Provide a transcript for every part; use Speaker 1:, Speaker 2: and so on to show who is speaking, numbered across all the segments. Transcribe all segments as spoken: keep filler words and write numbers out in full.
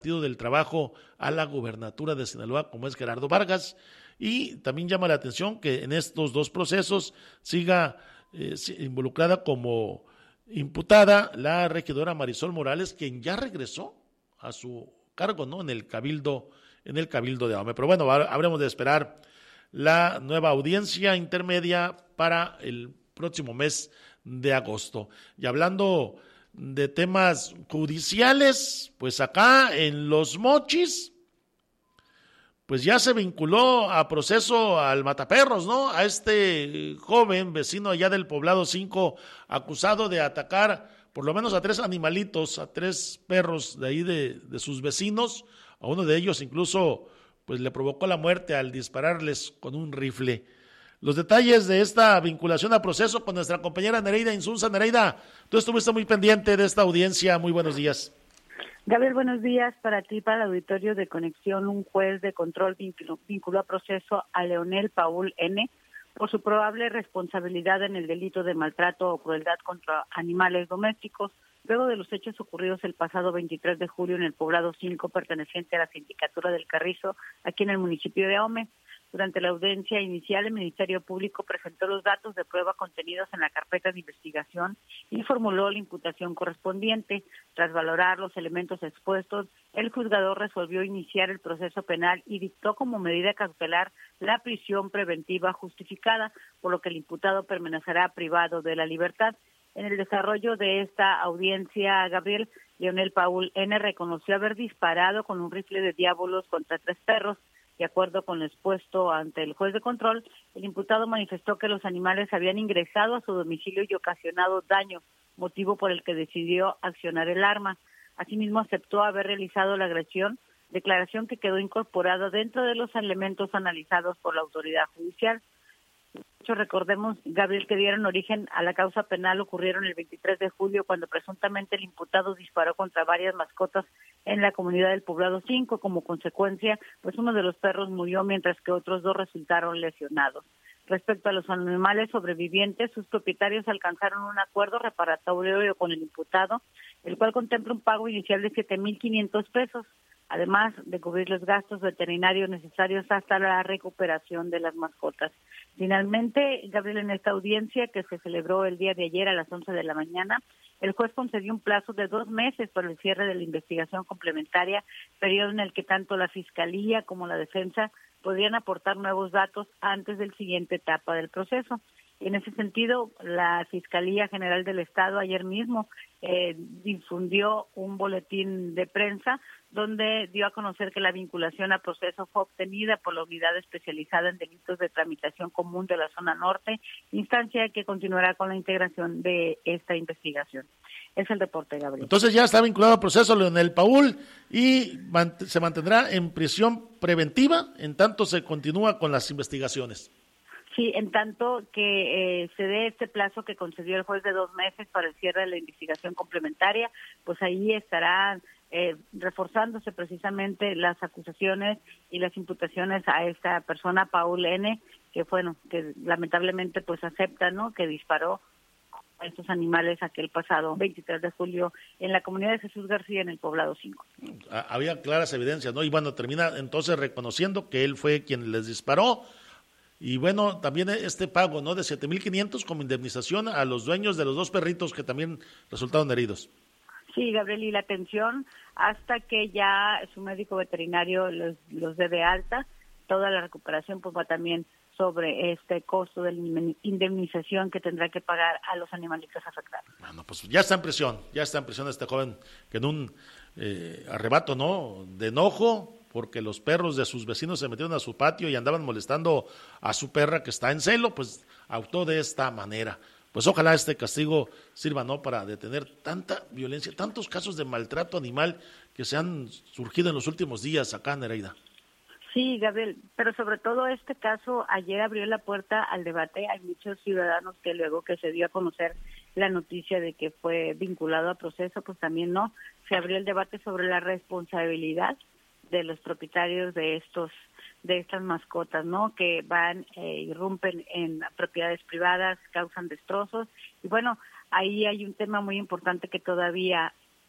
Speaker 1: Partido del Trabajo a la gubernatura de Sinaloa, como es Gerardo Vargas, y también llama la atención que en estos dos procesos siga eh, involucrada como imputada la regidora Marisol Morales, quien ya regresó a su cargo, ¿no? En el cabildo, en el cabildo de Ahome. Pero bueno, habremos de esperar la nueva audiencia intermedia para el próximo mes de agosto. Y hablando de temas judiciales, pues acá en Los Mochis, pues ya se vinculó a proceso al Mataperros, ¿no? A este joven vecino allá del Poblado cinco, acusado de atacar por lo menos a tres animalitos, a tres perros de ahí de, de sus vecinos. A uno de ellos incluso pues le provocó la muerte al dispararles con un rifle. Los detalles de esta vinculación a proceso con nuestra compañera Nereida Insunza. Nereida, tú estuviste muy pendiente de esta audiencia. Muy buenos días.
Speaker 2: Gabriel, buenos días para ti, para el auditorio de Conexión. Un juez de control vinculó, vinculó a proceso a Leonel Paul N. por su probable responsabilidad en el delito de maltrato o crueldad contra animales domésticos, luego de los hechos ocurridos el pasado veintitrés de julio en el Poblado cinco, perteneciente a la Sindicatura del Carrizo, aquí en el municipio de Ahome. Durante la audiencia inicial, el Ministerio Público presentó los datos de prueba contenidos en la carpeta de investigación y formuló la imputación correspondiente. Tras valorar los elementos expuestos, el juzgador resolvió iniciar el proceso penal y dictó como medida cautelar la prisión preventiva justificada, por lo que el imputado permanecerá privado de la libertad. En el desarrollo de esta audiencia, Gabriel, Leonel Paul N. reconoció haber disparado con un rifle de diábolos contra tres perros. De acuerdo con lo expuesto ante el juez de control, el imputado manifestó que los animales habían ingresado a su domicilio y ocasionado daño, motivo por el que decidió accionar el arma. Asimismo, aceptó haber realizado la agresión, declaración que quedó incorporada dentro de los elementos analizados por la autoridad judicial. De hecho, recordemos, Gabriel, que dieron origen a la causa penal ocurrieron el veintitrés de julio, cuando presuntamente el imputado disparó contra varias mascotas en la comunidad del Poblado cinco. Como consecuencia, pues uno de los perros murió, mientras que otros dos resultaron lesionados. Respecto a los animales sobrevivientes, sus propietarios alcanzaron un acuerdo reparatorio con el imputado, el cual contempla un pago inicial de siete mil quinientos pesos, además de cubrir los gastos veterinarios necesarios hasta la recuperación de las mascotas. Finalmente, Gabriel, en esta audiencia que se celebró el día de ayer a las once de la mañana, el juez concedió un plazo de dos meses para el cierre de la investigación complementaria, periodo en el que tanto la Fiscalía como la Defensa podrían aportar nuevos datos antes del siguiente etapa del proceso. En ese sentido, la Fiscalía General del Estado ayer mismo eh, difundió un boletín de prensa donde dio a conocer que la vinculación a proceso fue obtenida por la Unidad Especializada en Delitos de Tramitación Común de la Zona Norte, instancia que continuará con la integración de esta investigación. Es el reporte, Gabriel.
Speaker 1: Entonces ya está vinculado al proceso Leonel Paul y mant- se mantendrá en prisión preventiva en tanto se continúa con las investigaciones.
Speaker 2: Sí, en tanto que eh, se dé este plazo que concedió el juez de dos meses para el cierre de la investigación complementaria, pues ahí estarán eh, reforzándose precisamente las acusaciones y las imputaciones a esta persona, Paul N., que bueno, que lamentablemente pues acepta, ¿no?, que disparó a estos animales aquel pasado veintitrés de julio en la comunidad de Jesús García, en el Poblado cinco.
Speaker 1: Había claras evidencias, ¿no? Y bueno, termina entonces reconociendo que él fue quien les disparó. Y bueno, también este pago, ¿no?, de siete mil quinientos como indemnización a los dueños de los dos perritos que también resultaron heridos.
Speaker 2: Sí, Gabriel, y la atención hasta que ya su médico veterinario los, los dé de alta. Toda la recuperación pues va también sobre este costo de la indemnización que tendrá que pagar a los animalitos afectados.
Speaker 1: Bueno, pues ya está en prisión, ya está en prisión este joven que en un eh, arrebato, ¿no?, de enojo, porque los perros de sus vecinos se metieron a su patio y andaban molestando a su perra que está en celo, pues actuó de esta manera. Pues ojalá este castigo sirva, ¿no?, para detener tanta violencia, tantos casos de maltrato animal que se han surgido en los últimos días acá en Nereida.
Speaker 2: Sí, Gabriel, pero sobre todo este caso ayer abrió la puerta al debate. Hay muchos ciudadanos que luego que se dio a conocer la noticia de que fue vinculado a proceso, pues también no, se abrió el debate sobre la responsabilidad de los propietarios de estos de estas mascotas, ¿no?, que van, eh, irrumpen en propiedades privadas, causan destrozos. Y bueno, ahí hay un tema muy importante que todavía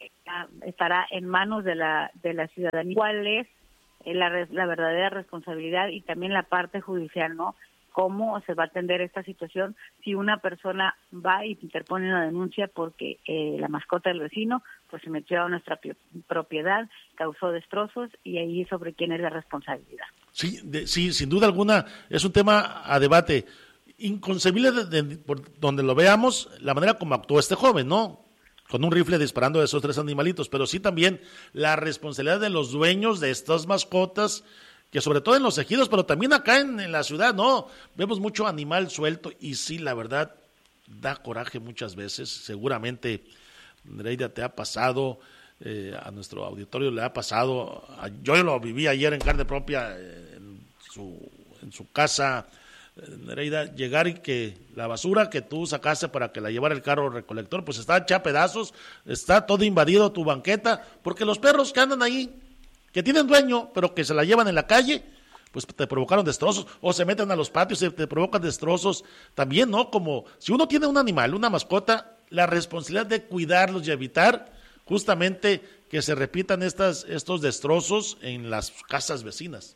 Speaker 2: estará en manos de la de la ciudadanía. ¿Cuál es la, la verdadera responsabilidad y también la parte judicial, ¿no? ¿Cómo se va a atender esta situación si una persona va y interpone una denuncia porque eh, la mascota del vecino pues se metió a nuestra propiedad, causó destrozos y ahí sobre quién es la responsabilidad?
Speaker 1: Sí, de, sí, sin duda alguna es un tema a debate. Inconcebible de, de, por donde lo veamos, la manera como actuó este joven, ¿no? Con un rifle disparando a esos tres animalitos, pero sí también la responsabilidad de los dueños de estas mascotas, que sobre todo en los ejidos, pero también acá en, en la ciudad, no, vemos mucho animal suelto y sí, la verdad, da coraje muchas veces. Seguramente, Nereida, te ha pasado, eh, a nuestro auditorio le ha pasado, a, yo lo viví ayer en carne propia, eh, en, su, en su casa, eh, Nereida, llegar y que la basura que tú sacaste para que la llevara el carro recolector, pues está hecha a pedazos, está todo invadido tu banqueta, porque los perros que andan ahí, que tienen dueño, pero que se la llevan en la calle, pues te provocaron destrozos, o se meten a los patios y te provocan destrozos también, ¿no? Como si uno tiene un animal, una mascota, la responsabilidad de cuidarlos y evitar justamente que se repitan estas, estos destrozos en las casas vecinas.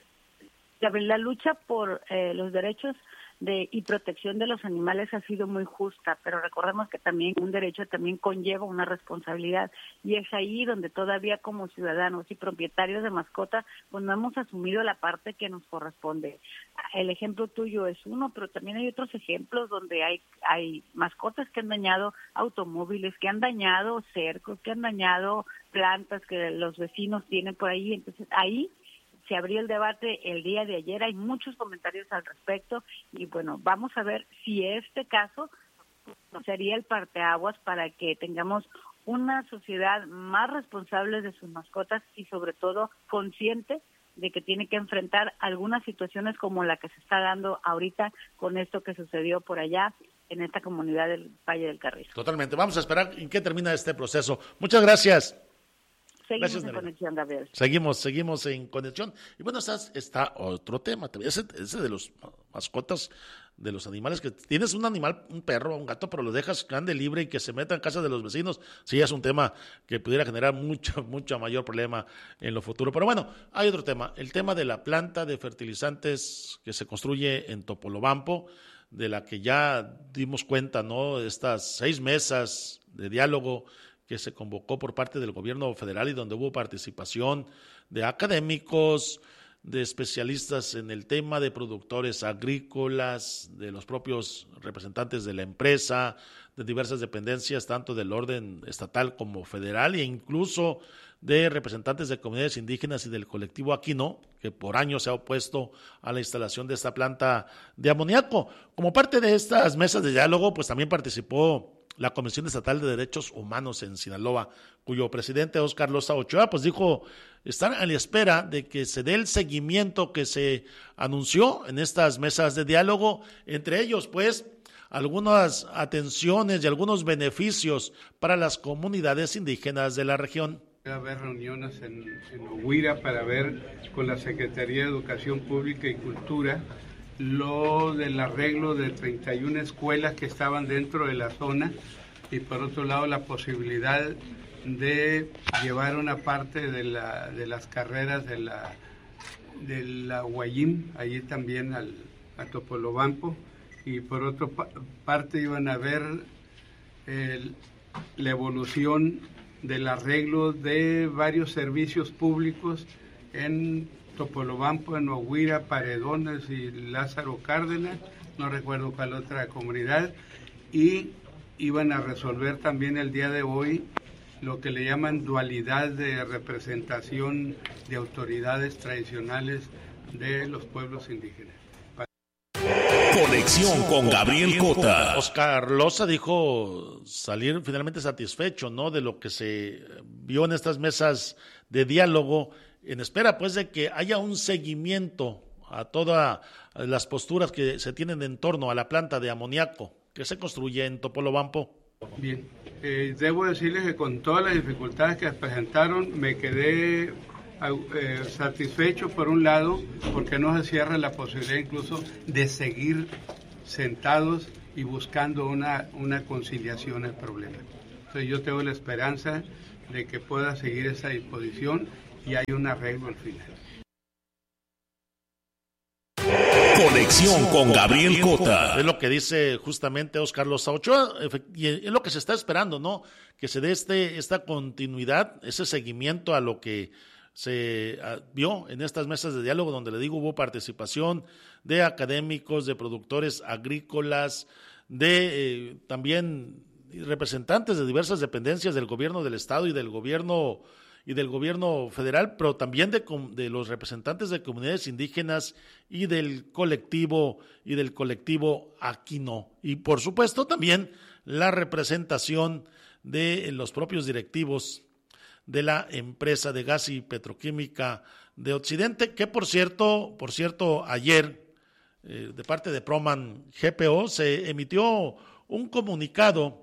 Speaker 2: La lucha por eh, los derechos de y protección de los animales ha sido muy justa, pero recordemos que también un derecho también conlleva una responsabilidad y es ahí donde todavía como ciudadanos y propietarios de mascotas pues no hemos asumido la parte que nos corresponde. El ejemplo tuyo es uno, pero también hay otros ejemplos donde hay hay mascotas que han dañado automóviles, que han dañado cercos, que han dañado plantas que los vecinos tienen por ahí, entonces ahí se abrió el debate el día de ayer, hay muchos comentarios al respecto y bueno, vamos a ver si este caso sería el parteaguas para que tengamos una sociedad más responsable de sus mascotas y sobre todo consciente de que tiene que enfrentar algunas situaciones como la que se está dando ahorita con esto que sucedió por allá en esta comunidad del Valle del Carrizo.
Speaker 1: Totalmente, vamos a esperar en qué termina este proceso. Muchas gracias.
Speaker 2: Seguimos
Speaker 1: Gracias,
Speaker 2: en
Speaker 1: Nereida.
Speaker 2: conexión, Gabriel.
Speaker 1: Seguimos, seguimos en conexión. Y bueno, está, está otro tema, ese, ese de los mascotas, de los animales, que tienes un animal, un perro, un gato, pero lo dejas que ande libre y que se meta en casa de los vecinos, sí es un tema que pudiera generar mucho, mucho mayor problema en lo futuro. Pero bueno, hay otro tema, el tema de la planta de fertilizantes que se construye en Topolobampo, de la que ya dimos cuenta, ¿no? Estas seis mesas de diálogo que se convocó por parte del gobierno federal y donde hubo participación de académicos, de especialistas en el tema, de productores agrícolas, de los propios representantes de la empresa, de diversas dependencias, tanto del orden estatal como federal, e incluso de representantes de comunidades indígenas y del colectivo Aquino, que por años se ha opuesto a la instalación de esta planta de amoníaco. Como parte de estas mesas de diálogo, pues también participó la Comisión Estatal de Derechos Humanos en Sinaloa, cuyo presidente Óscar Loza Ochoa pues dijo estar a la espera de que se dé el seguimiento que se anunció en estas mesas de diálogo, entre ellos pues algunas atenciones y algunos beneficios para las comunidades indígenas de la región.
Speaker 3: Va a haber reuniones en, en Oguira para ver con la Secretaría de Educación Pública y Cultura lo del arreglo de treinta y una escuelas que estaban dentro de la zona y por otro lado la posibilidad de llevar una parte de, la, de las carreras de la, de la Guayim, allí también al, a Topolobampo, y por otra pa- parte iban a ver el, la evolución del arreglo de varios servicios públicos en Topolobampo, en Oguira, Paredones y Lázaro Cárdenas, no recuerdo cuál otra comunidad, y iban a resolver también el día de hoy lo que le llaman dualidad de representación de autoridades tradicionales de los pueblos indígenas.
Speaker 4: Conexión con Gabriel Cota.
Speaker 1: Óscar Loza dijo salir finalmente satisfecho, ¿no?, de lo que se vio en estas mesas de diálogo, en espera pues de que haya un seguimiento a todas las posturas que se tienen en torno a la planta de amoníaco que se construye en Topolobampo.
Speaker 3: Bien, eh, debo decirles que con todas las dificultades que presentaron me quedé eh, satisfecho por un lado porque no se cierra la posibilidad incluso de seguir sentados y buscando una, una conciliación al problema. Entonces yo tengo la esperanza de que pueda seguir esa disposición y hay un arreglo al final.
Speaker 4: Conexión con Gabriel Cota.
Speaker 1: Es lo que dice justamente Oscar Loza Ochoa, y es lo que se está esperando, ¿no? Que se dé este, esta continuidad, ese seguimiento a lo que se vio en estas mesas de diálogo, donde le digo hubo participación de académicos, de productores agrícolas, de eh, también representantes de diversas dependencias del gobierno del estado y del gobierno y del gobierno federal, pero también de, de los representantes de comunidades indígenas y del colectivo y del colectivo Aquino. Y por supuesto también la representación de los propios directivos de la empresa de gas y petroquímica de Occidente, que por cierto, por cierto, ayer eh, de parte de Proman G P O se emitió un comunicado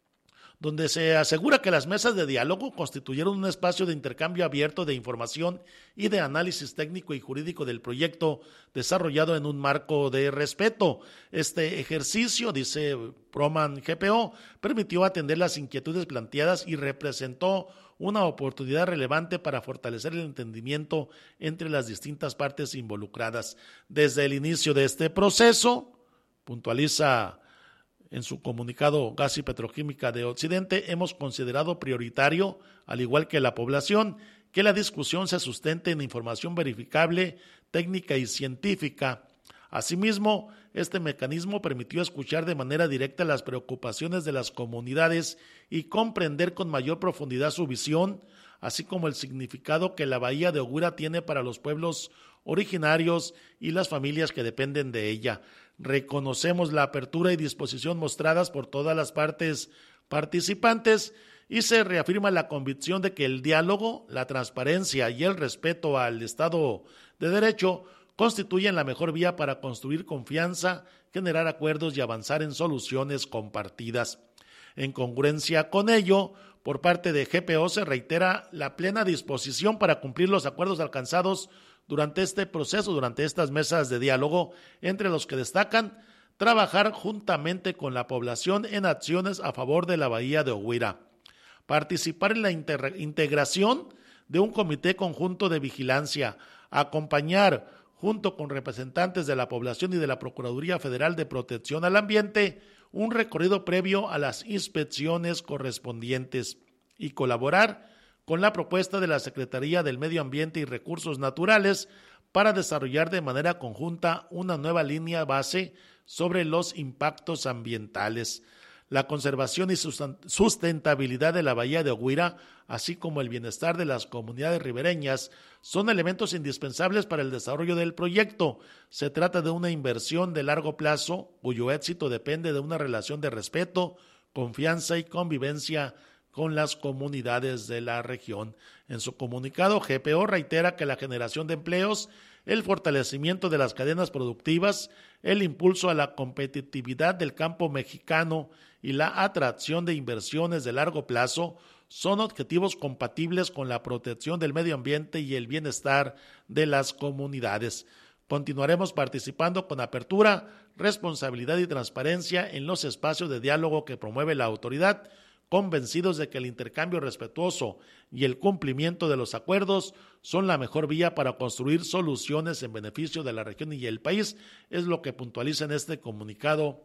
Speaker 1: donde se asegura que las mesas de diálogo constituyeron un espacio de intercambio abierto de información y de análisis técnico y jurídico del proyecto desarrollado en un marco de respeto. Este ejercicio, dice Proman G P O, permitió atender las inquietudes planteadas y representó una oportunidad relevante para fortalecer el entendimiento entre las distintas partes involucradas. Desde el inicio de este proceso, puntualiza en su comunicado Gas y Petroquímica de Occidente, hemos considerado prioritario, al igual que la población, que la discusión se sustente en información verificable, técnica y científica. Asimismo, este mecanismo permitió escuchar de manera directa las preocupaciones de las comunidades y comprender con mayor profundidad su visión, así como el significado que la bahía de Oguira tiene para los pueblos originarios y las familias que dependen de ella. Reconocemos la apertura y disposición mostradas por todas las partes participantes y se reafirma la convicción de que el diálogo, la transparencia y el respeto al Estado de Derecho constituyen la mejor vía para construir confianza, generar acuerdos y avanzar en soluciones compartidas. En congruencia con ello, por parte de G P O se reitera la plena disposición para cumplir los acuerdos alcanzados durante este proceso, durante estas mesas de diálogo, entre los que destacan trabajar juntamente con la población en acciones a favor de la bahía de Oguira, participar en la integración de un comité conjunto de vigilancia, acompañar junto con representantes de la población y de la Procuraduría Federal de Protección al Ambiente, un recorrido previo a las inspecciones correspondientes y colaborar con la propuesta de la Secretaría del Medio Ambiente y Recursos Naturales para desarrollar de manera conjunta una nueva línea base sobre los impactos ambientales. La conservación y sustentabilidad de la bahía de Oguira, así como el bienestar de las comunidades ribereñas, son elementos indispensables para el desarrollo del proyecto. Se trata de una inversión de largo plazo, cuyo éxito depende de una relación de respeto, confianza y convivencia con las comunidades de la región. En su comunicado, G P O reitera que la generación de empleos, el fortalecimiento de las cadenas productivas, el impulso a la competitividad del campo mexicano y la atracción de inversiones de largo plazo son objetivos compatibles con la protección del medio ambiente y el bienestar de las comunidades. Continuaremos participando con apertura, responsabilidad y transparencia en los espacios de diálogo que promueve la autoridad, convencidos de que el intercambio respetuoso y el cumplimiento de los acuerdos son la mejor vía para construir soluciones en beneficio de la región y el país, es lo que puntualiza en este comunicado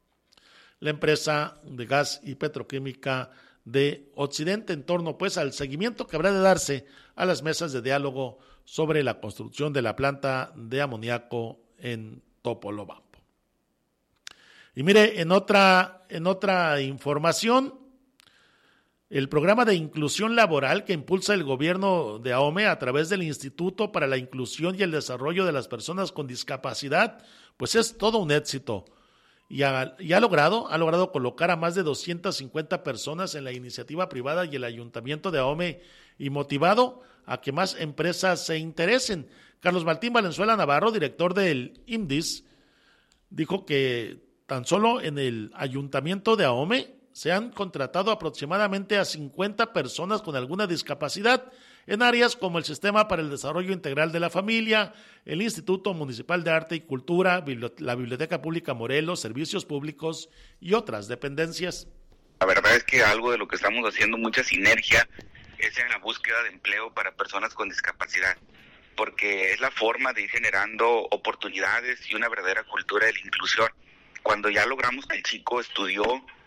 Speaker 1: la empresa de gas y petroquímica de Occidente en torno pues al seguimiento que habrá de darse a las mesas de diálogo sobre la construcción de la planta de amoníaco en Topolobampo. Y mire, en otra, en otra información, el programa de inclusión laboral que impulsa el gobierno de Ahome a través del Instituto para la Inclusión y el Desarrollo de las Personas con Discapacidad, pues es todo un éxito. Y ha, y ha logrado, ha logrado colocar a más de doscientas cincuenta personas en la iniciativa privada y el Ayuntamiento de Ahome, y motivado a que más empresas se interesen. Carlos Martín Valenzuela Navarro, director del I M D I S, dijo que tan solo en el Ayuntamiento de Ahome se han contratado aproximadamente a cincuenta personas con alguna discapacidad en áreas como el Sistema para el Desarrollo Integral de la Familia, el Instituto Municipal de Arte y Cultura, la Biblioteca Pública Morelos, servicios públicos y otras dependencias.
Speaker 5: La verdad es que algo de lo que estamos haciendo, mucha sinergia es en la búsqueda de empleo para personas con discapacidad, porque es la forma de ir generando oportunidades y una verdadera cultura de la inclusión. Cuando ya logramos que el chico estudió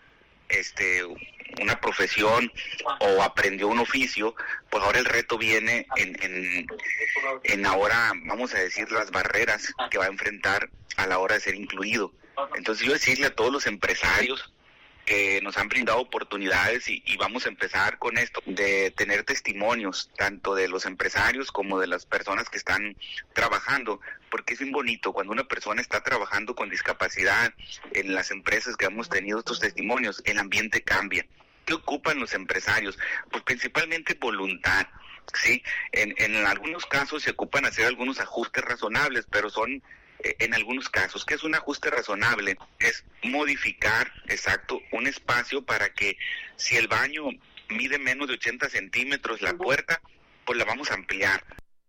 Speaker 5: este una profesión o aprendió un oficio, pues ahora el reto viene en, en, en ahora, vamos a decir, las barreras que va a enfrentar a la hora de ser incluido. Entonces yo decirle a todos los empresarios que nos han brindado oportunidades y, y vamos a empezar con esto, de tener testimonios tanto de los empresarios como de las personas que están trabajando, porque es bien bonito cuando una persona está trabajando con discapacidad. En las empresas que hemos tenido estos testimonios, el ambiente cambia. ¿Qué ocupan los empresarios? Pues principalmente voluntad, ¿sí? En, en algunos casos se ocupan hacer algunos ajustes razonables, pero son en algunos casos. ¿Qué es un ajuste razonable? Es modificar, exacto, un espacio para que si el baño mide menos de ochenta centímetros la puerta, pues la vamos a ampliar.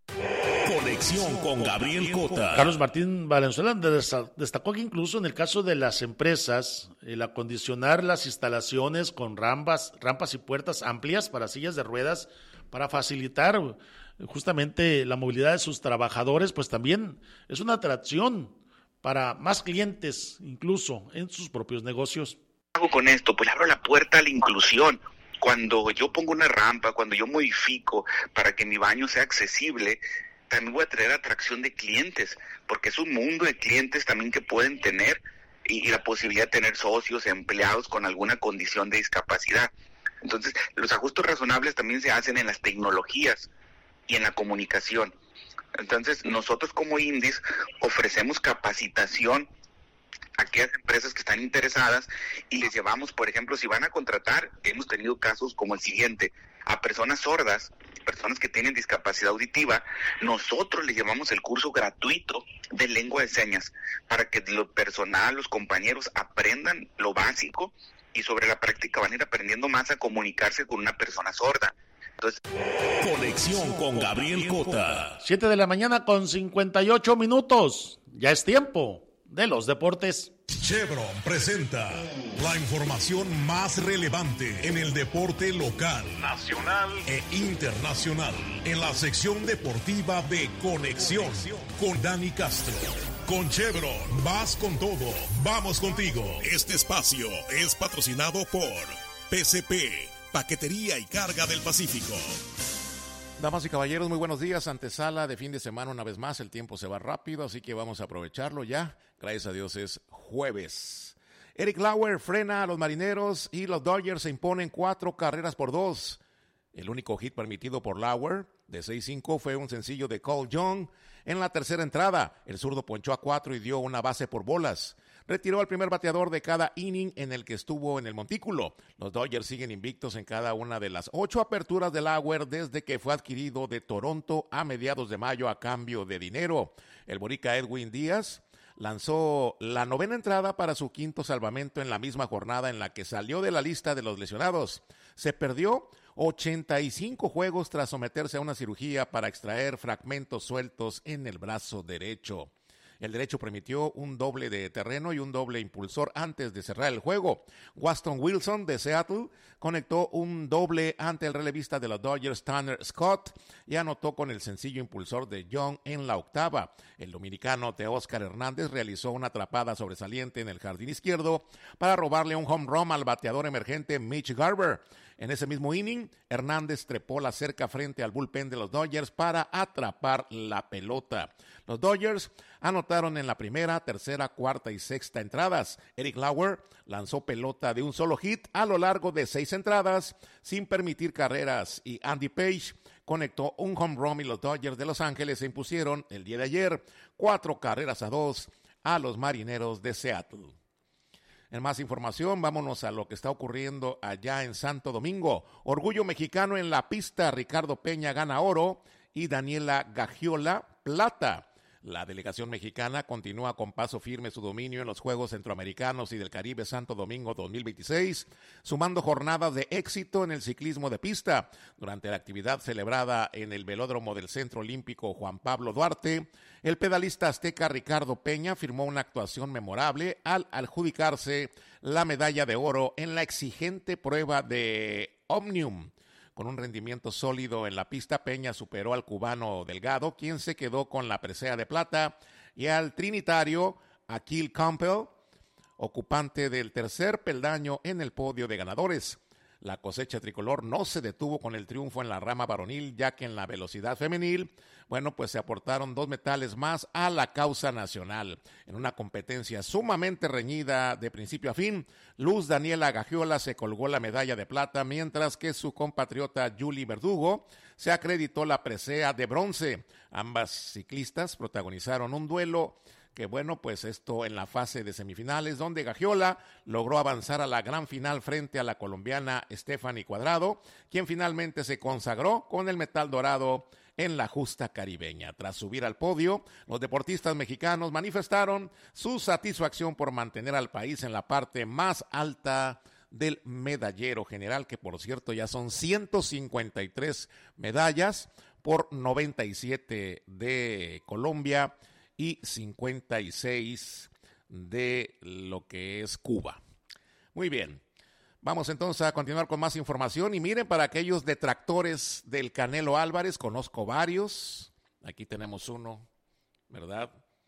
Speaker 4: Conexión con Gabriel Cota.
Speaker 1: Carlos Martín Valenzuela destacó que incluso en el caso de las empresas, el acondicionar las instalaciones con rampas, rampas y puertas amplias para sillas de ruedas, para facilitar justamente la movilidad de sus trabajadores, pues también es una atracción para más clientes, incluso en sus propios negocios.
Speaker 5: ¿Qué hago con esto? Pues abro la puerta a la inclusión. Cuando yo pongo una rampa, cuando yo modifico para que mi baño sea accesible, también voy a traer atracción de clientes, porque es un mundo de clientes también que pueden tener y, y la posibilidad de tener socios, empleados con alguna condición de discapacidad. Entonces, los ajustes razonables también se hacen en las tecnologías y en la comunicación. Entonces, nosotros como INDIS ofrecemos capacitación a aquellas empresas que están interesadas y les llevamos, por ejemplo, si van a contratar, hemos tenido casos como el siguiente, a personas sordas, personas que tienen discapacidad auditiva, nosotros les llevamos el curso gratuito de lengua de señas para que lo personal, los compañeros aprendan lo básico y sobre la práctica van a ir aprendiendo más a comunicarse con una persona sorda. Entonces,
Speaker 4: Conexión con Gabriel Cota.
Speaker 1: Siete de la mañana con cincuenta y ocho minutos. Ya es tiempo de los deportes.
Speaker 4: Chevron presenta la información más relevante en el deporte local, nacional e internacional. En la sección deportiva de Conexión con Dani Castro. Con Chevron, vas con todo, vamos contigo. Este espacio es patrocinado por P C P, Paquetería y Carga del Pacífico.
Speaker 6: Damas y caballeros, muy buenos días. Antesala de fin de semana una vez más. El tiempo se va rápido, así que vamos a aprovecharlo ya. Gracias a Dios es jueves. Eric Lauer frena a los Marineros y los Dodgers se imponen cuatro carreras por dos. El único hit permitido por Lauer de seis cinco fue un sencillo de Cole Young. En la tercera entrada, el zurdo ponchó a cuatro y dio una base por bolas. Retiró al primer bateador de cada inning en el que estuvo en el montículo. Los Dodgers siguen invictos en cada una de las ocho aperturas de Lauer desde que fue adquirido de Toronto a mediados de mayo a cambio de dinero. El boricua Edwin Díaz lanzó la novena entrada para su quinto salvamento en la misma jornada en la que salió de la lista de los lesionados. Se perdió ochenta y cinco juegos tras someterse a una cirugía para extraer fragmentos sueltos en el brazo derecho. El derecho permitió un doble de terreno y un doble impulsor antes de cerrar el juego. Waston Wilson de Seattle conectó un doble ante el relevista de los Dodgers, Tanner Scott, y anotó con el sencillo impulsor de Young en la octava. El dominicano Teóscar Hernández realizó una atrapada sobresaliente en el jardín izquierdo para robarle un home run al bateador emergente Mitch Garver. En ese mismo inning, Hernández trepó la cerca frente al bullpen de los Dodgers para atrapar la pelota. Los Dodgers anotaron en la primera, tercera, cuarta y sexta entradas. Eric Lauer lanzó pelota de un solo hit a lo largo de seis entradas sin permitir carreras y Andy Page conectó un home run y los Dodgers de Los Ángeles se impusieron el día de ayer cuatro carreras a dos a los Marineros de Seattle. En más información, vámonos a lo que está ocurriendo allá en Santo Domingo. Orgullo mexicano en la pista, Ricardo Peña gana oro y Daniela Gagiola plata. La delegación mexicana continúa con paso firme su dominio en los Juegos Centroamericanos y del Caribe Santo Domingo dos mil veintiséis, sumando jornadas de éxito en el ciclismo de pista. Durante la actividad celebrada en el velódromo del Centro Olímpico Juan Pablo Duarte, el pedalista azteca Ricardo Peña firmó una actuación memorable al adjudicarse la medalla de oro en la exigente prueba de Omnium, Con un rendimiento sólido en la pista, Peña superó al cubano Delgado, quien se quedó con la presea de plata, y al trinitario Akil Campbell, ocupante del tercer peldaño en el podio de ganadores. La cosecha tricolor no se detuvo con el triunfo en la rama varonil, ya que en la velocidad femenil, bueno, pues se aportaron dos metales más a la causa nacional. En una competencia sumamente reñida de principio a fin, Luz Daniela Gagiola se colgó la medalla de plata, mientras que su compatriota Julie Verdugo se acreditó la presea de bronce. Ambas ciclistas protagonizaron un duelo que bueno, pues esto en la fase de semifinales, donde Gagiola logró avanzar a la gran final frente a la colombiana Stephanie Cuadrado, quien finalmente se consagró con el metal dorado en la justa caribeña. Tras subir al podio, los deportistas mexicanos manifestaron su satisfacción por mantener al país en la parte más alta del medallero general, que por cierto ya son ciento cincuenta y tres medallas por noventa y siete de Colombia y cincuenta y seis de lo que es Cuba. Muy bien, vamos entonces a continuar con más información. Y miren, para aquellos detractores del Canelo Álvarez, conozco varios. Aquí tenemos uno, ¿verdad?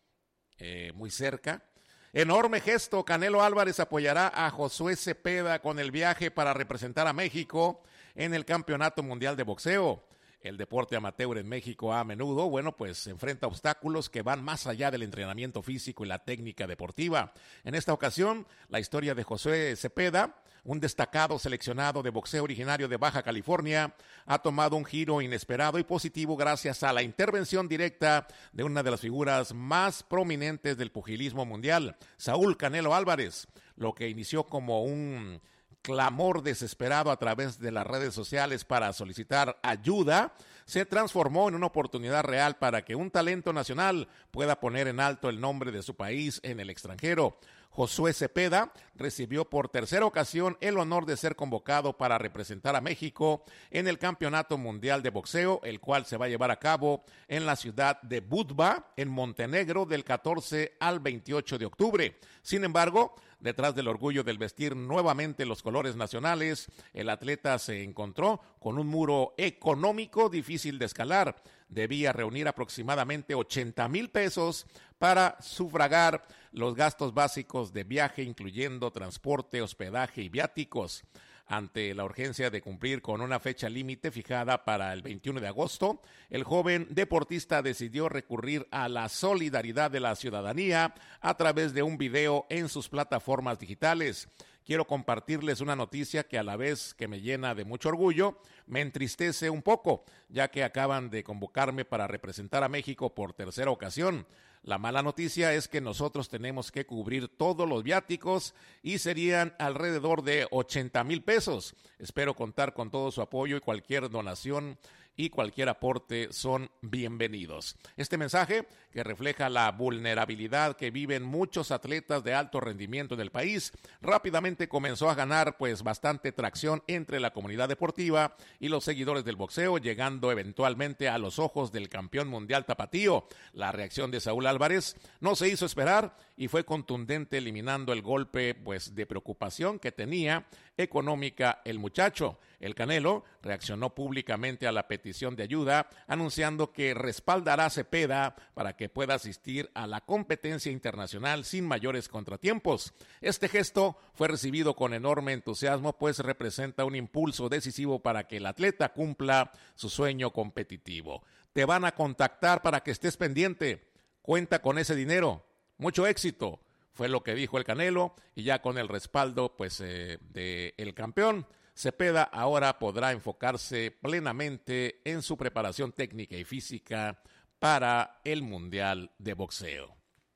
Speaker 6: Eh, muy cerca. Enorme gesto, Canelo Álvarez apoyará a Josué Cepeda con el viaje para representar a México en el Campeonato Mundial de Boxeo. El deporte amateur en México a menudo, bueno, pues enfrenta obstáculos que van más allá del entrenamiento físico y la técnica deportiva. En esta ocasión, la historia de Josué Cepeda, un destacado seleccionado de boxeo originario de Baja California, ha tomado un giro inesperado y positivo gracias a la intervención directa de una de las figuras más prominentes del pugilismo mundial, Saúl Canelo Álvarez, lo que inició como un clamor desesperado a través de las redes sociales para solicitar ayuda, se transformó en una oportunidad real para que un talento nacional pueda poner en alto el nombre de su país en el extranjero. Josué Cepeda recibió por tercera ocasión el honor de ser convocado para representar a México en el Campeonato Mundial de Boxeo, el cual se va a llevar a cabo en la ciudad de Budva, en Montenegro, del catorce al veintiocho de octubre. Sin embargo, detrás del orgullo del vestir nuevamente los colores nacionales, el atleta se encontró con un muro económico difícil de escalar. Debía reunir aproximadamente ochenta mil pesos para sufragar los gastos básicos de viaje, incluyendo transporte, hospedaje y viáticos. Ante la urgencia de cumplir con una fecha límite fijada para el veintiuno de agosto, el joven deportista decidió recurrir a la solidaridad de la ciudadanía a través de un video en sus plataformas digitales. Quiero compartirles una noticia que, a la vez que me llena de mucho orgullo, me entristece un poco, ya que acaban de convocarme para representar a México por tercera ocasión. La mala noticia es que nosotros tenemos que cubrir todos los viáticos y serían alrededor de ochenta mil pesos. Espero contar con todo su apoyo y cualquier donación y cualquier aporte son bienvenidos. Este mensaje, que refleja la vulnerabilidad que viven muchos atletas de alto rendimiento en el país, rápidamente comenzó a ganar pues bastante tracción entre la comunidad deportiva y los seguidores del boxeo, llegando eventualmente a los ojos del campeón mundial tapatío. La reacción de Saúl Álvarez no se hizo esperar y fue contundente, eliminando el golpe pues de preocupación que tenía económica el muchacho. El Canelo reaccionó públicamente a la petición de ayuda, anunciando que respaldará a Cepeda para que pueda asistir a la competencia internacional sin mayores contratiempos. Este gesto fue recibido con enorme entusiasmo, pues representa un impulso decisivo para que el atleta cumpla su sueño competitivo. Te van a contactar para que estés pendiente. Cuenta con ese dinero. Mucho éxito. Fue lo que dijo el Canelo, y ya con el respaldo pues eh, del campeón, Cepeda ahora podrá enfocarse plenamente en su preparación técnica y física para el Mundial de Boxeo.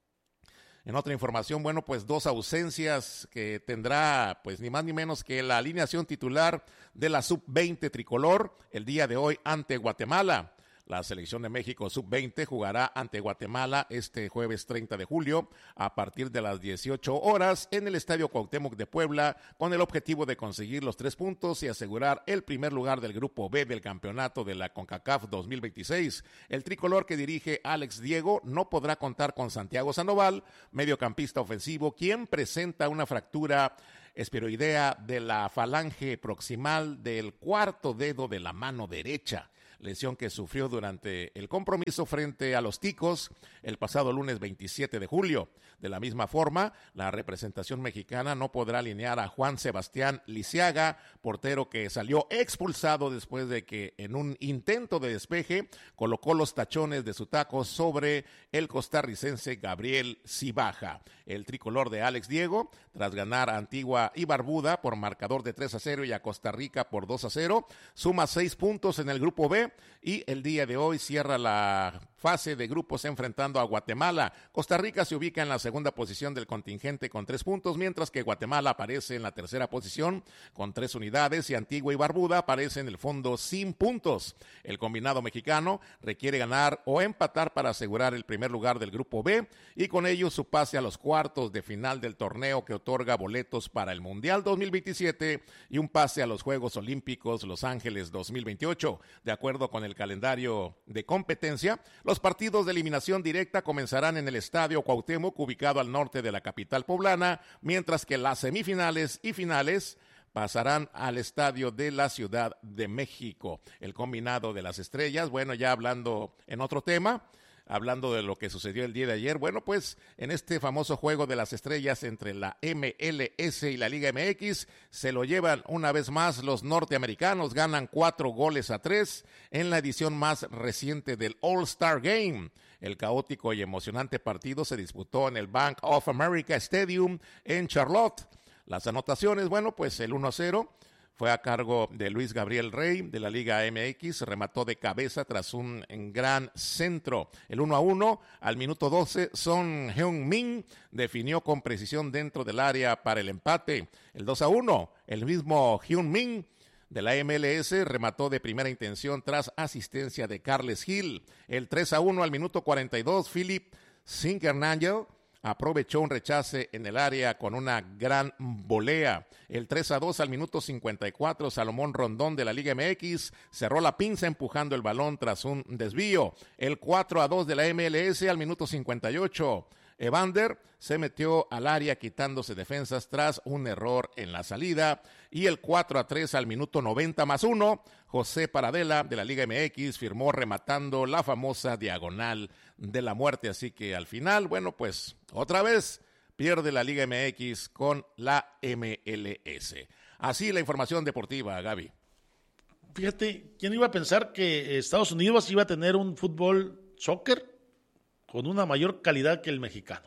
Speaker 6: En otra información, bueno, pues dos ausencias que tendrá pues ni más ni menos que la alineación titular de la sub veinte tricolor el día de hoy ante Guatemala. La selección de México sub veinte jugará ante Guatemala este jueves treinta de julio a partir de las dieciocho horas en el Estadio Cuauhtémoc de Puebla, con el objetivo de conseguir los tres puntos y asegurar el primer lugar del Grupo B del campeonato de la CONCACAF dos mil veintiséis. El tricolor que dirige Alex Diego no podrá contar con Santiago Sandoval, mediocampista ofensivo, quien presenta una fractura esferoidea de la falange proximal del cuarto dedo de la mano derecha, lesión que sufrió durante el compromiso frente a los Ticos el pasado lunes veintisiete de julio. De la misma forma, la representación mexicana no podrá alinear a Juan Sebastián Lisiaga, portero que salió expulsado después de que en un intento de despeje colocó los tachones de su taco sobre el costarricense Gabriel Cibaja. El tricolor de Alex Diego, tras ganar a Antigua y Barbuda por marcador de tres a cero y a Costa Rica por dos a cero, suma seis puntos en el grupo B y el día de hoy cierra la fase de grupos enfrentando a Guatemala. Costa Rica se ubica en la segunda posición del contingente con tres puntos, mientras que Guatemala aparece en la tercera posición con tres unidades y Antigua y Barbuda aparece en el fondo sin puntos. El combinado mexicano requiere ganar o empatar para asegurar el primer lugar del grupo B y con ello su pase a los cuartos de final del torneo que otorga boletos para el Mundial dos mil veintisiete y un pase a los Juegos Olímpicos Los Ángeles dos mil veintiocho. De acuerdo con el calendario de competencia, los partidos de eliminación directa comenzarán en el Estadio Cuauhtémoc, ubicado al norte de la capital poblana, mientras que las semifinales y finales pasarán al estadio de la Ciudad de México. El combinado de las estrellas, bueno, ya hablando en otro tema, hablando de lo que sucedió el día de ayer, bueno, pues en este famoso juego de las estrellas entre la M L S y la Liga M X, se lo llevan una vez más los norteamericanos, ganan cuatro goles a tres en la edición más reciente del All-Star Game. El caótico y emocionante partido se disputó en el Bank of America Stadium en Charlotte. Las anotaciones, bueno, pues el uno a cero fue a cargo de Luis Gabriel Rey de la Liga M X, remató de cabeza tras un gran centro. El uno a uno al minuto doce, Son Heung-min definió con precisión dentro del área para el empate. El dos a uno, el mismo Heung-min de la M L S remató de primera intención tras asistencia de Carles Gil. El tres a uno al minuto cuarenta y dos, Philip Zinckernagel aprovechó un rechace en el área con una gran volea. El tres a dos al minuto cincuenta y cuatro, Salomón Rondón de la Liga M X cerró la pinza empujando el balón tras un desvío. El cuatro a dos de la M L S al minuto cincuenta y ocho, Evander se metió al área quitándose defensas tras un error en la salida. Y el cuatro a tres al minuto noventa más uno, José Paradela de la Liga M X firmó rematando la famosa diagonal de la muerte. Así que al final, bueno, pues otra vez pierde la Liga M X con la M L S. Así la información deportiva, Gaby.
Speaker 1: Fíjate, ¿quién iba a pensar que Estados Unidos iba a tener un fútbol soccer con una mayor calidad que el mexicano?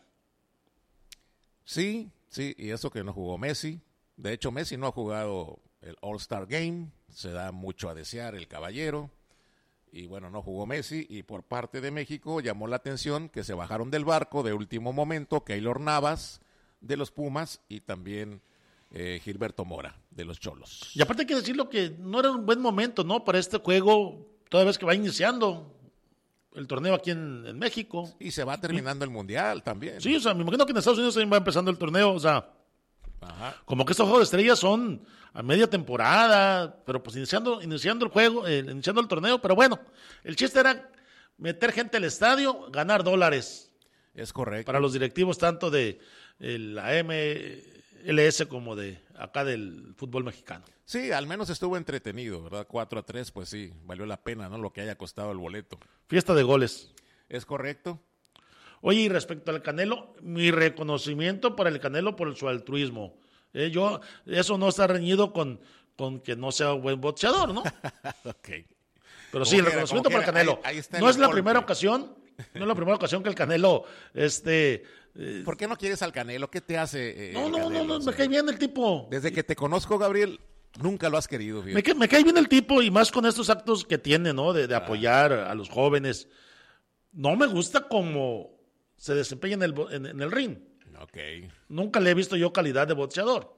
Speaker 6: Sí, sí, y eso que no jugó Messi. De hecho, Messi no ha jugado el All-Star Game, se da mucho a desear el caballero. Y bueno, no jugó Messi, y por parte de México llamó la atención que se bajaron del barco de último momento Keylor Navas de los Pumas y también eh, Gilberto Mora de los Cholos.
Speaker 1: Y aparte hay que decirlo que no era un buen momento, ¿no? Para este juego, toda vez que va iniciando el torneo aquí en, en México.
Speaker 6: Y se va terminando sí. el Mundial también.
Speaker 1: Sí, o sea, me imagino que en Estados Unidos también va empezando el torneo, o sea, ajá. Como que estos juegos de estrellas son a media temporada, pero pues iniciando, iniciando el juego, eh, iniciando el torneo, pero bueno, el chiste era meter gente al estadio, ganar dólares.
Speaker 6: Es correcto.
Speaker 1: Para los directivos tanto de eh, la M L S como de acá del fútbol mexicano.
Speaker 6: Sí, al menos estuvo entretenido, ¿verdad? cuatro a tres, pues sí, valió la pena, ¿no? Lo que haya costado el boleto.
Speaker 1: Fiesta de goles.
Speaker 6: Es correcto.
Speaker 1: Oye, y respecto al Canelo, mi reconocimiento para el Canelo por su altruismo. Eh, yo, eso no está reñido con, con que no sea un buen boxeador, ¿no?
Speaker 6: Ok.
Speaker 1: Pero sí, el reconocimiento para el Canelo. Ahí, ahí no es la golpe. primera ocasión, no es la primera ocasión que el Canelo, este...
Speaker 6: Eh, ¿Por qué no quieres al Canelo? ¿Qué te hace? Eh,
Speaker 1: no, no,
Speaker 6: Canelo?
Speaker 1: no, no,
Speaker 6: o sea,
Speaker 1: me cae bien el tipo.
Speaker 6: Desde que te conozco, Gabriel, nunca lo has querido.
Speaker 1: Me cae, me cae bien el tipo y más con estos actos que tiene, ¿no? De, de apoyar ah. a los jóvenes. No me gusta cómo se desempeña en el, en, en el ring.
Speaker 6: Ok.
Speaker 1: Nunca le he visto yo calidad de boxeador.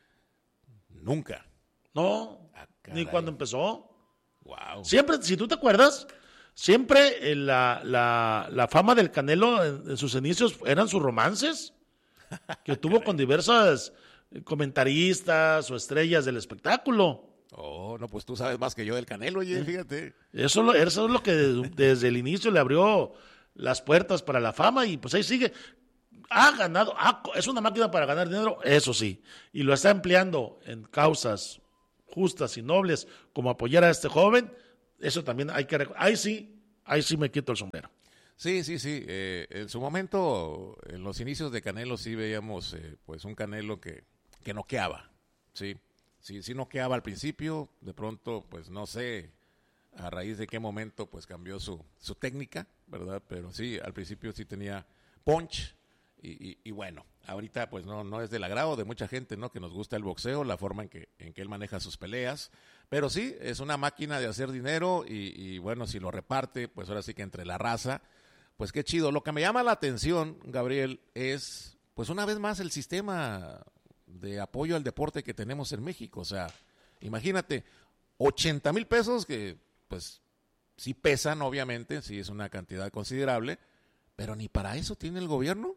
Speaker 6: Nunca.
Speaker 1: No, ah, ni cuando empezó.
Speaker 6: Wow.
Speaker 1: Siempre, si tú te acuerdas, siempre eh, la, la, la fama del Canelo en, en sus inicios eran sus romances que tuvo con diversas comentaristas o estrellas del espectáculo.
Speaker 6: Oh, no, pues tú sabes más que yo del Canelo, oye, fíjate.
Speaker 1: Eso, eso es lo que desde, desde el inicio le abrió las puertas para la fama y pues ahí sigue. ha ganado, ha, es una máquina para ganar dinero, eso sí, y lo está empleando en causas justas y nobles, como apoyar a este joven, eso también hay que, ahí sí, ahí sí me quito el sombrero.
Speaker 6: Sí, sí, sí, eh, en su momento, en los inicios de Canelo sí veíamos eh, pues un Canelo que, que noqueaba, sí, sí, sí noqueaba al principio, de pronto, pues no sé, a raíz de qué momento pues cambió su, su técnica, ¿verdad? Pero sí, al principio sí tenía punch y, y, y bueno, ahorita pues no, no es del agrado de mucha gente, ¿no? Que nos gusta el boxeo, la forma en que, en que él maneja sus peleas, pero sí, es una máquina de hacer dinero y, y bueno, si lo reparte, pues ahora sí que entre la raza, pues qué chido. Lo que me llama la atención, Gabriel, es pues una vez más el sistema de apoyo al deporte que tenemos en México, o sea, imagínate, ochenta mil pesos que pues sí pesan, obviamente, sí es una cantidad considerable, pero ni para eso tiene el gobierno.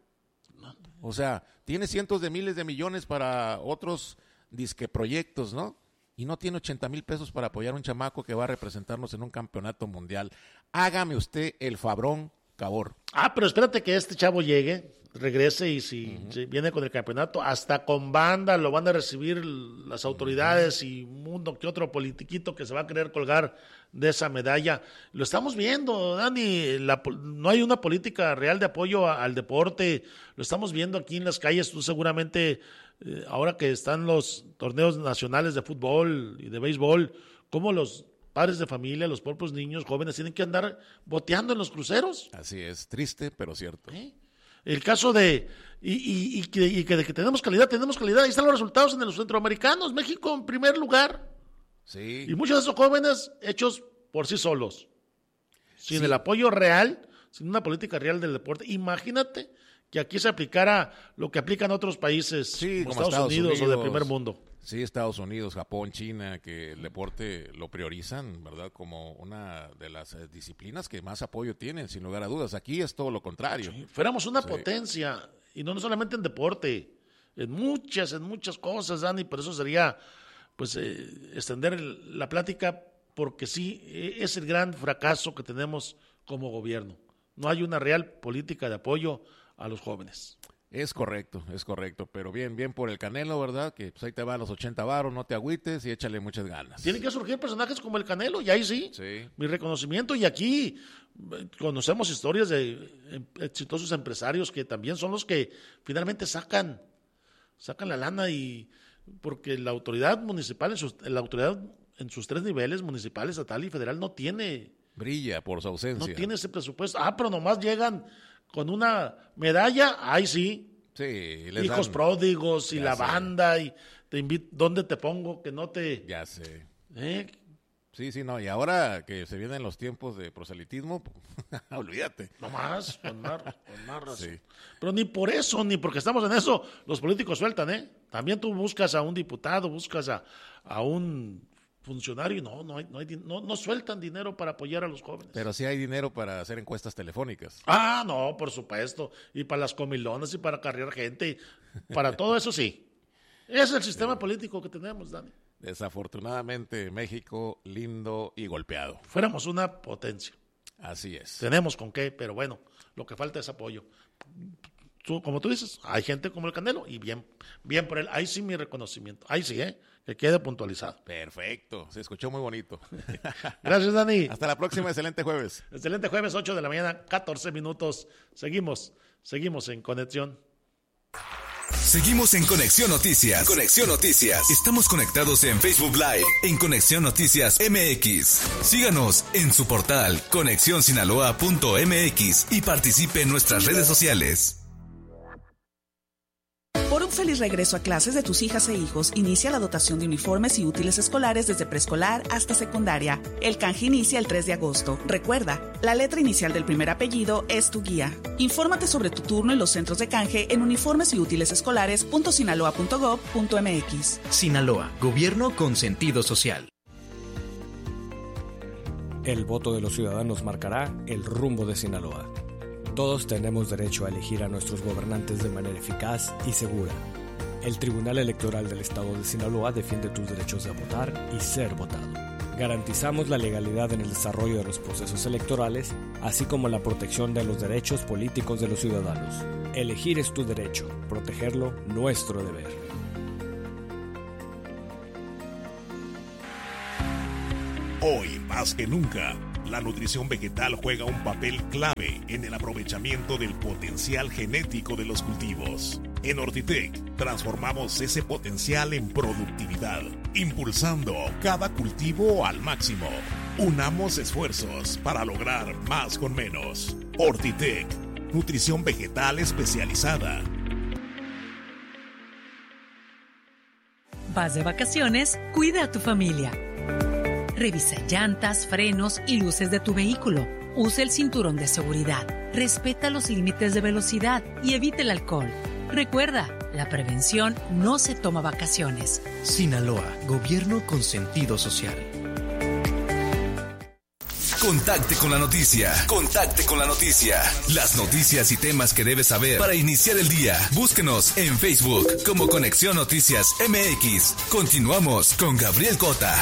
Speaker 6: O sea, tiene cientos de miles de millones para otros disque proyectos, ¿no? Y no tiene ochenta mil pesos para apoyar a un chamaco que va a representarnos en un campeonato mundial. Hágame usted el fabrón, cabor.
Speaker 1: Ah, pero espérate que este chavo llegue, regrese y si, uh-huh. si viene con el campeonato, hasta con banda lo van a recibir las autoridades uh-huh. y mundo que otro politiquito que se va a querer colgar de esa medalla. Lo estamos viendo, Dani, la, no hay una política real de apoyo a, al deporte, lo estamos viendo aquí en las calles, tú seguramente, eh, ahora que están los torneos nacionales de fútbol y de béisbol, cómo los padres de familia, los propios niños, jóvenes, tienen que andar boteando en los cruceros.
Speaker 6: Así es, triste, pero cierto.
Speaker 1: ¿Eh? El caso de, y, y, y, que, y que de que tenemos calidad, tenemos calidad, ahí están los resultados en los centroamericanos, México en primer lugar.
Speaker 6: Sí.
Speaker 1: Y muchos de esos jóvenes hechos por sí solos, sin
Speaker 6: sí.
Speaker 1: el apoyo real, sin una política real del deporte. Imagínate que aquí se aplicara lo que aplican otros países,
Speaker 6: sí,
Speaker 1: como,
Speaker 6: como
Speaker 1: Estados,
Speaker 6: Estados
Speaker 1: Unidos,
Speaker 6: Unidos
Speaker 1: o de primer mundo.
Speaker 6: Sí, Estados Unidos, Japón, China, que el deporte lo priorizan, ¿verdad? Como una de las eh, disciplinas que más apoyo tienen, sin lugar a dudas. Aquí es todo lo contrario.
Speaker 1: Sí, fuéramos una
Speaker 6: sí.
Speaker 1: potencia, y no, no solamente en deporte, en muchas, en muchas cosas, Dani, por eso sería, pues, eh, extender el, la plática, porque sí, es el gran fracaso que tenemos como gobierno. No hay una real política de apoyo a los jóvenes.
Speaker 6: Es correcto, es correcto, pero bien, bien por el Canelo, ¿verdad? Que pues ahí te van los ochenta varos, no te agüites y échale muchas ganas.
Speaker 1: Tienen que surgir personajes como el Canelo, y ahí sí,
Speaker 6: sí.
Speaker 1: mi reconocimiento, y aquí conocemos historias de exitosos empresarios que también son los que finalmente sacan, sacan la lana, y porque la autoridad municipal, en sus, la autoridad en sus tres niveles, municipal, estatal y federal, no tiene...
Speaker 6: Brilla por su ausencia.
Speaker 1: No tiene ese presupuesto. Ah, pero nomás llegan con una medalla, ahí sí.
Speaker 6: Sí. Les
Speaker 1: Hijos
Speaker 6: dan...
Speaker 1: pródigos y
Speaker 6: ya
Speaker 1: la
Speaker 6: sé.
Speaker 1: banda, y te invito, ¿dónde te pongo? Que no te...
Speaker 6: Ya sé.
Speaker 1: ¿Eh?
Speaker 6: Sí, sí, no, y ahora que se vienen los tiempos de proselitismo, olvídate.
Speaker 1: No más, con más, con más razón.
Speaker 6: Sí.
Speaker 1: Pero ni por eso, ni porque estamos en eso, los políticos sueltan, ¿eh? También tú buscas a un diputado, buscas a, a un funcionario, y no, no, hay, no, hay, no, no sueltan dinero para apoyar a los jóvenes.
Speaker 6: Pero sí hay dinero para hacer encuestas telefónicas.
Speaker 1: Ah, no, por supuesto, y para las comilonas y para carrear gente, y para todo eso sí. Ese es el sistema sí. político que tenemos, Dani.
Speaker 6: Desafortunadamente, México lindo y golpeado.
Speaker 1: Fuéramos una potencia.
Speaker 6: Así es.
Speaker 1: Tenemos con qué, pero bueno, lo que falta es apoyo. Tú, como tú dices, hay gente como el Canelo, y bien, bien por él. Ahí sí mi reconocimiento. Ahí sí, ¿eh? Que quede puntualizado.
Speaker 6: Perfecto, se escuchó muy bonito.
Speaker 1: Gracias, Dani.
Speaker 6: Hasta la próxima, excelente jueves.
Speaker 1: Excelente jueves, ocho de la mañana, catorce minutos. Seguimos, seguimos en conexión.
Speaker 7: Seguimos en Conexión Noticias. Conexión Noticias. Estamos conectados en Facebook Live, en Conexión Noticias M X. Síganos en su portal conexión sinaloa punto m x y participe en nuestras redes sociales.
Speaker 8: Por un feliz regreso a clases de tus hijas e hijos, inicia la dotación de uniformes y útiles escolares desde preescolar hasta secundaria. El canje inicia el tres de agosto. Recuerda, la letra inicial del primer apellido es tu guía. Infórmate sobre tu turno en los centros de canje en uniformes y útiles escolares punto sinaloa punto gob punto m x.
Speaker 9: Sinaloa, gobierno con sentido social.
Speaker 10: El voto de los ciudadanos marcará el rumbo de Sinaloa. Todos tenemos derecho a elegir a nuestros gobernantes de manera eficaz y segura. El Tribunal Electoral del Estado de Sinaloa defiende tus derechos de votar y ser votado. Garantizamos la legalidad en el desarrollo de los procesos electorales, así como la protección de los derechos políticos de los ciudadanos. Elegir es tu derecho, protegerlo nuestro deber.
Speaker 4: Hoy, más que nunca, la nutrición vegetal juega un papel clave en el aprovechamiento del potencial genético de los cultivos. En Ortitec, transformamos ese potencial en productividad, impulsando cada cultivo al máximo. Unamos esfuerzos para lograr más con menos. Ortitec, nutrición vegetal especializada.
Speaker 11: Vas de vacaciones, cuida a tu familia. Revisa llantas, frenos y luces de tu vehículo. Usa el cinturón de seguridad. Respeta los límites de velocidad y evita el alcohol. Recuerda, la prevención no se toma vacaciones.
Speaker 9: Sinaloa, gobierno con sentido social.
Speaker 7: Contacte con la noticia. Contacte con la noticia. Las noticias y temas que debes saber para iniciar el día. Búsquenos en Facebook como Conexión Noticias M X. Continuamos con Gabriel Cota.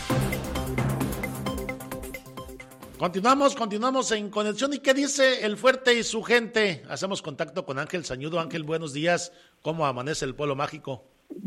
Speaker 1: Continuamos, continuamos en conexión. ¿Y qué dice el Fuerte y su gente? Hacemos contacto con Ángel Sañudo. Ángel, buenos días. ¿Cómo amanece el pueblo mágico?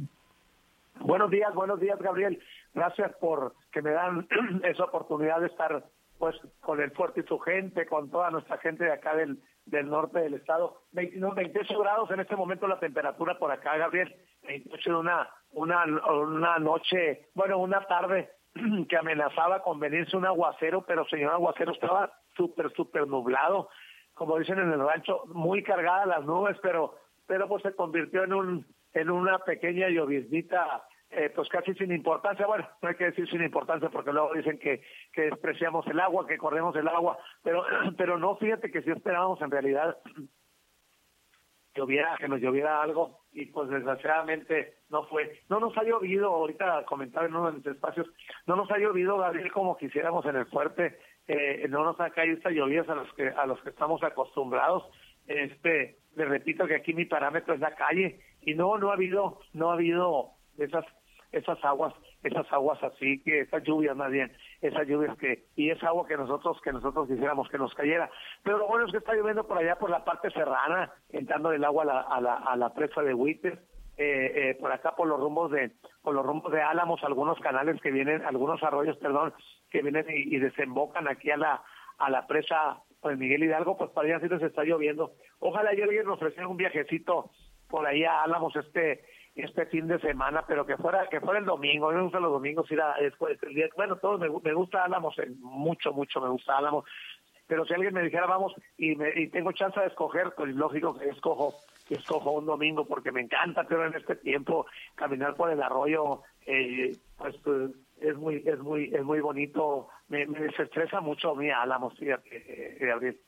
Speaker 12: Buenos días, buenos días, Gabriel. Gracias por que me dan esa oportunidad de estar pues con el Fuerte y su gente, con toda nuestra gente de acá del, del norte del estado. veintiocho grados en este momento la temperatura por acá, Gabriel. veintiocho de una, una, una noche, bueno, una tarde que amenazaba con venirse un aguacero, pero señor aguacero estaba súper, súper nublado, como dicen en el rancho, muy cargadas las nubes, pero pero pues se convirtió en un en una pequeña lloviznita, eh, pues casi sin importancia. Bueno, no hay que decir sin importancia porque luego dicen que, que despreciamos el agua, que corremos el agua, pero pero no, fíjate que si esperábamos en realidad lloviera, que nos lloviera algo, y pues desgraciadamente no fue. No nos ha llovido, ahorita comentaba en uno de mis espacios, no nos ha llovido, Gabriel, como quisiéramos en el Fuerte, eh, no nos ha caído estas lluvias a los que a los que estamos acostumbrados. Este, le repito que aquí mi parámetro es la calle, y no, no ha habido, no ha habido esas esas aguas, esas aguas así, que esas lluvias más bien, esas lluvias que, y esa agua que nosotros, que nosotros quisiéramos que nos cayera. Pero lo bueno es que está lloviendo por allá por la parte serrana, entrando el agua a la, a la, a la presa de Huites, eh, eh, por acá por los rumbos de, por los rumbos de Álamos, algunos canales que vienen, algunos arroyos, perdón, que vienen y, y desembocan aquí a la, a la presa pues Miguel Hidalgo, pues para allá sí les está lloviendo. Ojalá y alguien nos ofreciera un viajecito por ahí a Álamos este este fin de semana, pero que fuera que fuera el domingo. A mí me gustan los domingos ir a después el día. Bueno, todos me, me gusta Álamos, mucho, mucho me gusta Álamos. Pero si alguien me dijera vamos y, me, y tengo chance de escoger, pues lógico que escojo que escojo un domingo, porque me encanta, pero en este tiempo caminar por el arroyo, eh, pues, pues es muy es muy es muy bonito. Me, me desestresa mucho a mí Álamos, fíjate, eh, Gabriel.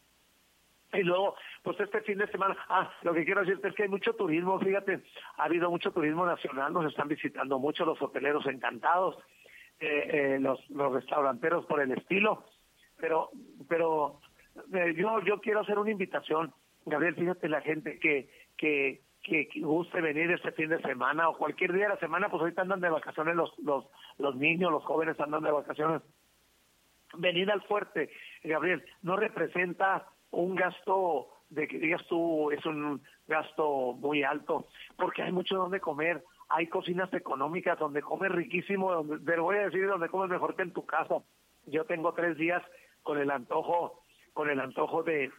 Speaker 12: Y luego, pues este fin de semana, ah, lo que quiero decirte es que hay mucho turismo, fíjate, ha habido mucho turismo nacional, nos están visitando mucho los hoteleros encantados, eh, eh, los, los restauranteros por el estilo, pero pero eh, yo yo quiero hacer una invitación, Gabriel, fíjate, la gente que que que guste venir este fin de semana o cualquier día de la semana, pues ahorita andan de vacaciones los los los niños, los jóvenes andan de vacaciones. Venir al Fuerte, Gabriel, no representa un gasto de que digas tú es un gasto muy alto, porque hay mucho donde comer, hay cocinas económicas donde comes riquísimo, donde, te voy a decir donde comes mejor que en tu casa. Yo tengo tres días con el antojo, con el antojo de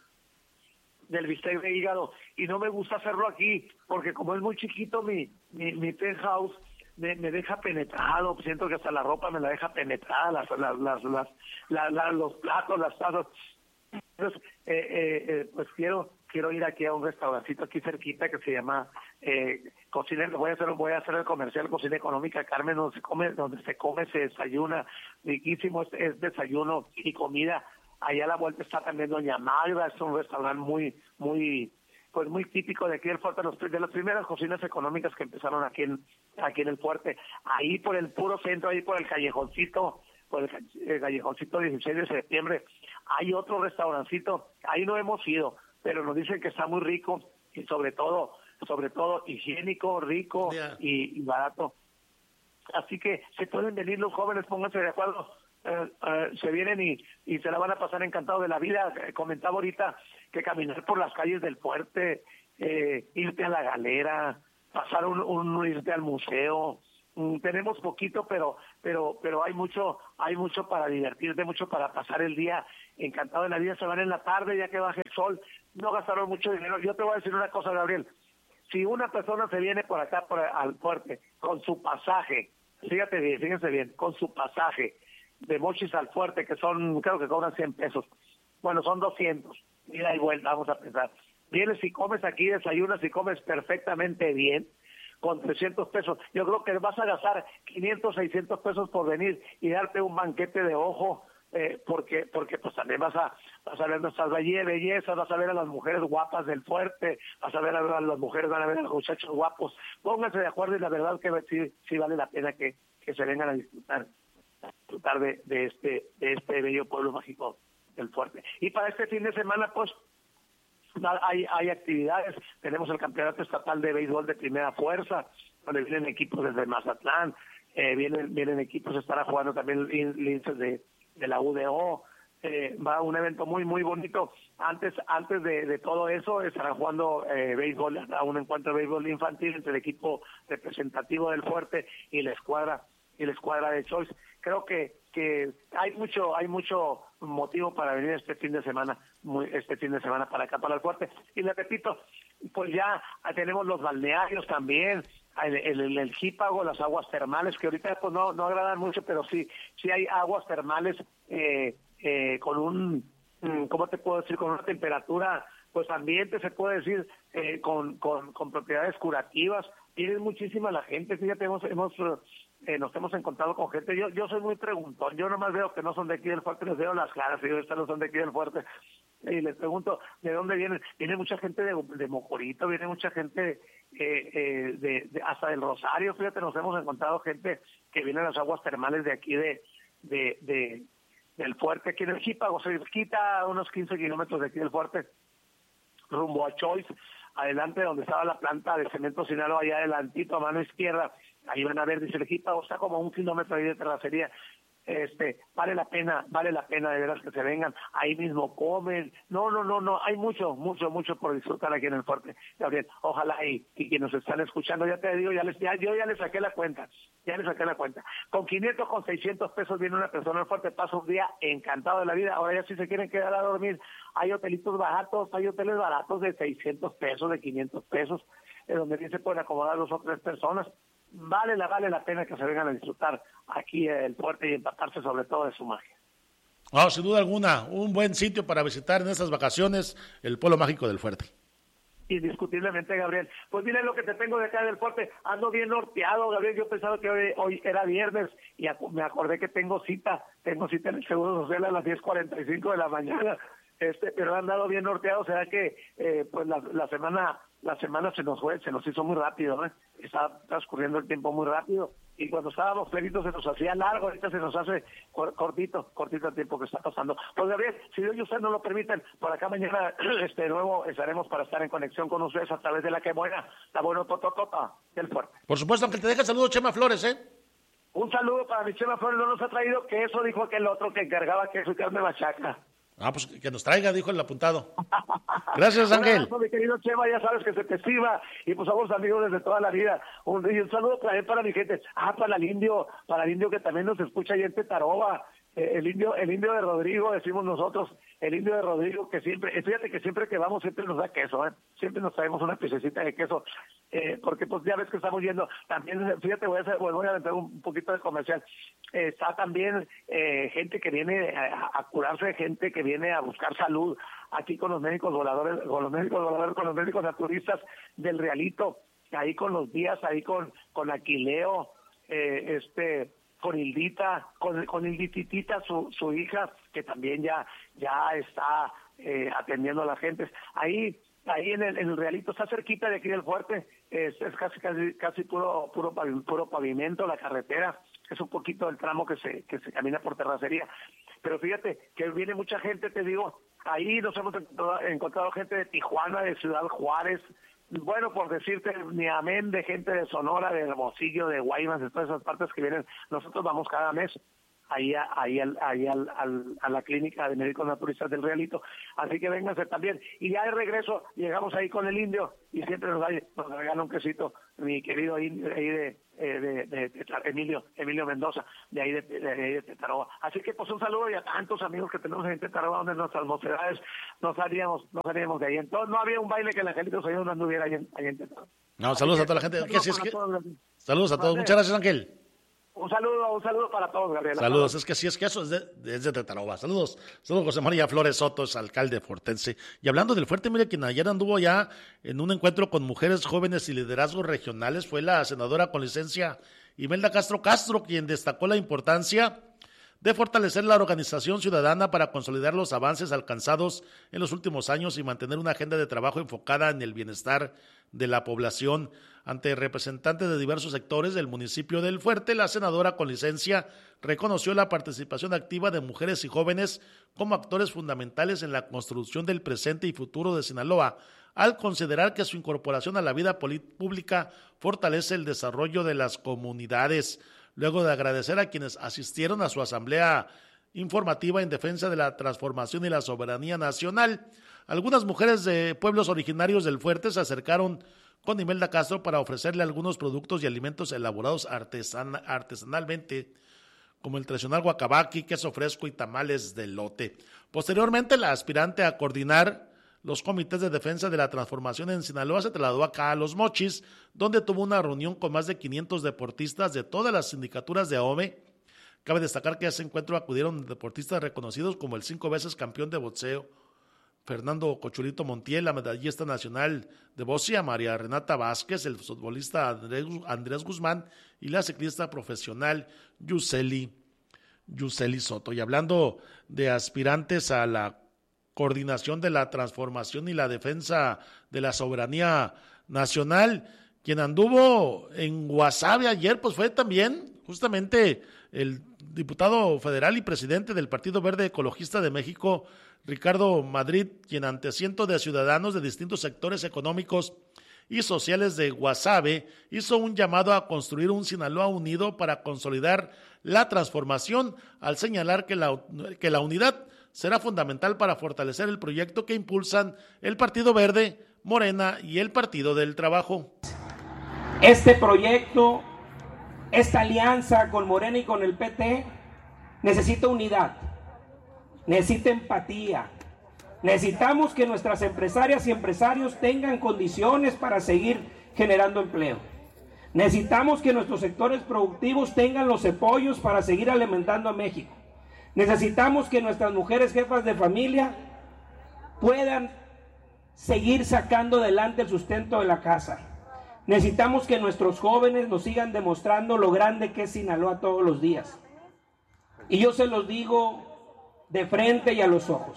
Speaker 12: del bistec de hígado, y no me gusta hacerlo aquí, porque como es muy chiquito mi mi, mi penthouse, me, me deja penetrado, siento que hasta la ropa me la deja penetrada, las las las, las, las, las los platos, las tazas. Entonces, eh, eh, eh, pues quiero quiero ir aquí a un restaurancito aquí cerquita que se llama eh, Cocina, voy a hacer voy a hacer el comercial Cocina Económica Carmen, donde se come, donde se come, se desayuna, riquísimo, es, es desayuno y comida. Allá a la vuelta está también Doña Magda, es un restaurante muy, muy, pues muy típico de aquí del Fuerte, de las primeras cocinas económicas que empezaron aquí en, aquí en el Fuerte. Ahí por el puro centro, ahí por el callejoncito, por el callejoncito dieciséis de septiembre, hay otro restaurancito, ahí no hemos ido, pero nos dicen que está muy rico y sobre todo, sobre todo higiénico, rico yeah. y, y barato. Así que se pueden venir los jóvenes, pónganse de acuerdo, eh, eh, se vienen y, y se la van a pasar encantados de la vida. Eh, comentaba ahorita que caminar por las calles del fuerte, eh, irte a la galera, pasar un, un irte al museo. Mm, tenemos poquito, pero pero pero hay mucho hay mucho para divertirte, mucho para pasar el día encantado de la vida. Se van en la tarde ya que baje el sol, no gastaron mucho dinero. Yo te voy a decir una cosa, Gabriel, si una persona se viene por acá por al fuerte con su pasaje, fíjate bien, fíjense bien, con su pasaje de Mochis al fuerte, que son, creo que cobran cien pesos, bueno, son doscientos, ida y vuelta, vamos a pensar, vienes y comes aquí, desayunas y comes perfectamente bien, con trescientos pesos, yo creo que vas a gastar quinientos, seiscientos pesos por venir y darte un banquete de ojo, eh, porque porque pues también vas a vas a ver nuestras bellezas, vas a ver a las mujeres guapas del fuerte, vas a ver a, a las mujeres, van a ver a los muchachos guapos, pónganse de acuerdo y la verdad que sí, sí vale la pena que, que se vengan a disfrutar, a disfrutar de, de este de este bello pueblo mágico del fuerte. Y para este fin de semana, pues, Hay, hay actividades, tenemos el campeonato estatal de béisbol de primera fuerza, donde vienen equipos desde Mazatlán, eh, vienen vienen equipos, estará jugando también linces de, de la U D O, eh, va un evento muy muy bonito. Antes antes de, de todo eso estará jugando eh, béisbol, a un encuentro de béisbol infantil entre el equipo representativo del fuerte y la escuadra y la escuadra de Choice. Creo que que hay mucho hay mucho motivo para venir este fin de semana, muy, este fin de semana para acá, para el fuerte. Y le repito, pues ya tenemos los balnearios también, el, el, el, el Jípago, las aguas termales, que ahorita pues no no agradan mucho, pero sí sí hay aguas termales eh, eh, con un, ¿cómo te puedo decir? Con una temperatura, pues ambiente, se puede decir, eh, con, con, con propiedades curativas. Tiene muchísima la gente, fíjate, hemos... hemos Eh, nos hemos encontrado con gente, yo yo soy muy preguntón, yo nomás veo que no son de aquí del fuerte, les veo las caras, y yo, estas no son de aquí del fuerte, y les pregunto, ¿de dónde vienen? Viene mucha gente de, de Mocorito, viene mucha gente eh, eh, de, de hasta del Rosario, fíjate, nos hemos encontrado gente que viene a las aguas termales de aquí de, de, de del fuerte, aquí en el Jípago, se quita unos quince kilómetros de aquí del fuerte, rumbo a Choice, adelante donde estaba la planta de Cemento Sinaloa, allá adelantito a mano izquierda, ahí van a ver, dice el Jípago, está como a un kilómetro ahí de terracería. Este, vale la pena, vale la pena de veras que se vengan, ahí mismo comen, no, no, no, no, hay mucho, mucho, mucho por disfrutar aquí en el fuerte, Gabriel, ojalá y, y quienes nos están escuchando, ya te digo, ya les, ya, yo ya les saqué la cuenta, ya les saqué la cuenta, con quinientos, con seiscientos pesos viene una persona al fuerte, pasa un día encantado de la vida. Ahora ya si se quieren quedar a dormir, hay hotelitos baratos, hay hoteles baratos de seiscientos pesos, de quinientos pesos, en donde bien se pueden acomodar dos o tres personas. Vale la vale la pena que se vengan a disfrutar aquí el fuerte y empaparse sobre todo de su magia.
Speaker 1: Oh, sin duda alguna, un buen sitio para visitar en estas vacaciones, el pueblo mágico del fuerte.
Speaker 12: Indiscutiblemente, Gabriel. Pues mira lo que te tengo de acá del fuerte, ando bien norteado, Gabriel, yo pensaba que hoy, hoy era viernes y ac- me acordé que tengo cita, tengo cita en el Seguro Social a las diez cuarenta y cinco de la mañana, este, pero he andado bien norteado, será que eh, pues la, la semana la semana se nos fue, se nos hizo muy rápido, ¿eh? Está transcurriendo el tiempo muy rápido y cuando estábamos felices se nos hacía largo, ahorita se nos hace cor- cortito, cortito el tiempo que está pasando. Pues Gabriel, si Dios y usted no lo permiten, por acá mañana este nuevo estaremos para estar en conexión con ustedes a través de la que buena, la bueno tototota del fuerte.
Speaker 1: Por supuesto, aunque te deje saludo Chema Flores, ¿eh?
Speaker 12: Un saludo para mi Chema Flores, no nos ha traído queso, dijo aquel otro que encargaba queso y carne machaca.
Speaker 1: Ah, pues que nos traiga, dijo el apuntado. Gracias, Ángel.
Speaker 12: Un abrazo, mi querido Chema, ya sabes que se te estima y pues somos amigos desde toda la vida. Un, y un saludo también para mi gente. Ah, para el indio, para el indio que también nos escucha ahí en Tetaroba. Eh, el indio el indio de Rodrigo, decimos nosotros, el indio de Rodrigo que siempre, fíjate que siempre que vamos siempre nos da queso, ¿eh? Siempre nos traemos una piececita de queso, eh, porque pues ya ves que estamos yendo, también, fíjate, voy a hacer, voy a aventar un poquito de comercial, eh, está también eh, gente que viene a, a curarse, gente que viene a buscar salud, aquí con los médicos voladores, con los médicos voladores, con los médicos naturistas del Realito, ahí con los días, ahí con, con Aquileo, eh, este... con Hildita, con, con Hildititita, su, su hija, que también ya ya está eh, atendiendo a la gente. Ahí ahí en el, en el Realito, está cerquita de aquí del fuerte, es, es casi casi casi puro puro puro pavimento la carretera, es un poquito el tramo que se que se camina por terracería. Pero fíjate que viene mucha gente, te digo, ahí nos hemos encontrado, encontrado gente de Tijuana, de Ciudad Juárez, bueno, por decirte, ni amén, de gente de Sonora, de Hermosillo, de Guaymas, de todas esas partes que vienen. Nosotros vamos cada mes ahí, a, ahí, al, ahí al, al, a la clínica de médicos naturistas del Realito. Así que vénganse también. Y ya de regreso llegamos ahí con el indio y siempre nos, da, nos regala un quesito, mi querido indio ahí de, de, de, de, de Emilio Emilio Mendoza, de ahí de, de, de, de Tetaroa. Así que pues un saludo y a tantos amigos que tenemos en Tetaroa, donde nuestras mocedades nos salíamos, nos salíamos de ahí. Entonces no había un baile que el Angelito Señor no anduviera ahí en, ahí en Tetaroa.
Speaker 1: No, saludos a toda la gente.
Speaker 12: Saludos,
Speaker 1: ¿Qué, es que,
Speaker 12: todos,
Speaker 1: saludos a todos. Muchas gracias, Ángel.
Speaker 12: Un saludo, un saludo para todos, Gabriela.
Speaker 1: Saludos, es que sí, es que eso es de, es de Tetaroa. Saludos, saludos José María Flores Soto, es alcalde fortense. Y hablando del Fuerte, mire, quien ayer anduvo ya en un encuentro con mujeres jóvenes y liderazgos regionales fue la senadora con licencia Imelda Castro Castro, quien destacó la importancia de fortalecer la organización ciudadana para consolidar los avances alcanzados en los últimos años y mantener una agenda de trabajo enfocada en el bienestar de la población. Ante representantes de diversos sectores del municipio del Fuerte, la senadora con licencia reconoció la participación activa de mujeres y jóvenes como actores fundamentales en la construcción del presente y futuro de Sinaloa, al considerar que su incorporación a la vida pública fortalece el desarrollo de las comunidades. Luego de agradecer a quienes asistieron a su asamblea informativa en defensa de la transformación y la soberanía nacional, algunas mujeres de pueblos originarios del Fuerte se acercaron con Imelda Castro para ofrecerle algunos productos y alimentos elaborados artesan, artesanalmente, como el tradicional guacabaqui, queso fresco y tamales de elote. Posteriormente, la aspirante a coordinar los comités de defensa de la transformación en Sinaloa se trasladó acá a Los Mochis, donde tuvo una reunión con más de quinientos deportistas de todas las sindicaturas de A O M E. Cabe destacar que a ese encuentro acudieron deportistas reconocidos como el cinco veces campeón de boxeo Fernando Cochulito Montiel, la medallista nacional de boxeo María Renata Vázquez, el futbolista Andrés Guzmán y la ciclista profesional Yuseli, Yuseli Soto. Y hablando de aspirantes a la coordinación de la transformación y la defensa de la soberanía nacional, quien anduvo en Guasave ayer, pues fue también justamente el diputado federal y presidente del Partido Verde Ecologista de México, Ricardo Madrid, quien ante cientos de ciudadanos de distintos sectores económicos y sociales de Guasave hizo un llamado a construir un Sinaloa unido para consolidar la transformación, al señalar que la, que la unidad será fundamental para fortalecer el proyecto que impulsan el Partido Verde, Morena y el Partido del Trabajo.
Speaker 13: Este proyecto, esta alianza con Morena y con el P T necesita unidad, necesita empatía. Necesitamos que nuestras empresarias y empresarios tengan condiciones para seguir generando empleo. Necesitamos que nuestros sectores productivos tengan los apoyos para seguir alimentando a México. Necesitamos que nuestras mujeres jefas de familia puedan seguir sacando adelante el sustento de la casa. Necesitamos que nuestros jóvenes nos sigan demostrando lo grande que es Sinaloa todos los días. Y yo se los digo de frente y a los ojos.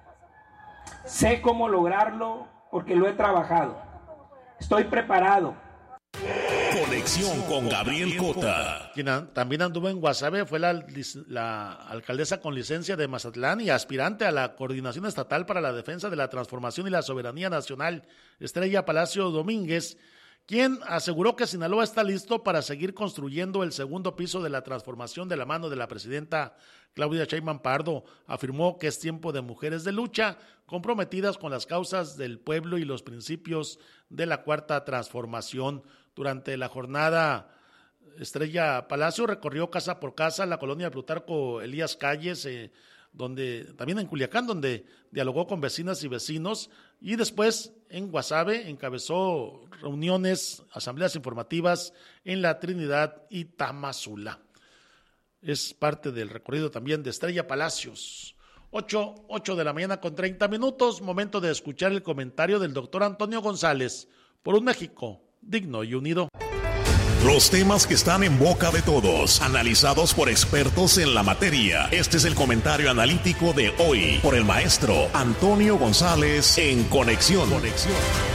Speaker 13: Sé cómo lograrlo porque lo he trabajado. Estoy preparado.
Speaker 4: Conexión con Gabriel Cota.
Speaker 1: Quien también anduvo en Guasave fue la, la alcaldesa con licencia de Mazatlán y aspirante a la Coordinación Estatal para la Defensa de la Transformación y la Soberanía Nacional, Estrella Palacio Domínguez, quien aseguró que Sinaloa está listo para seguir construyendo el segundo piso de la transformación de la mano de la presidenta Claudia Sheinbaum Pardo. Afirmó que es tiempo de mujeres de lucha comprometidas con las causas del pueblo y los principios de la Cuarta Transformación. Durante la jornada, Estrella Palacio recorrió casa por casa la colonia Plutarco Elías Calles, eh, donde también en Culiacán, donde dialogó con vecinas y vecinos, y después en Guasave encabezó reuniones, asambleas informativas en La Trinidad y Tamazula. Es parte del recorrido también de Estrella Palacios. Ocho, ocho de la mañana con treinta minutos, momento de escuchar el comentario del doctor Antonio González por un México digno y unido.
Speaker 4: Los temas que están en boca de todos, analizados por expertos en la materia. Este es el comentario analítico de hoy por el maestro Antonio González en Conexión. Conexión.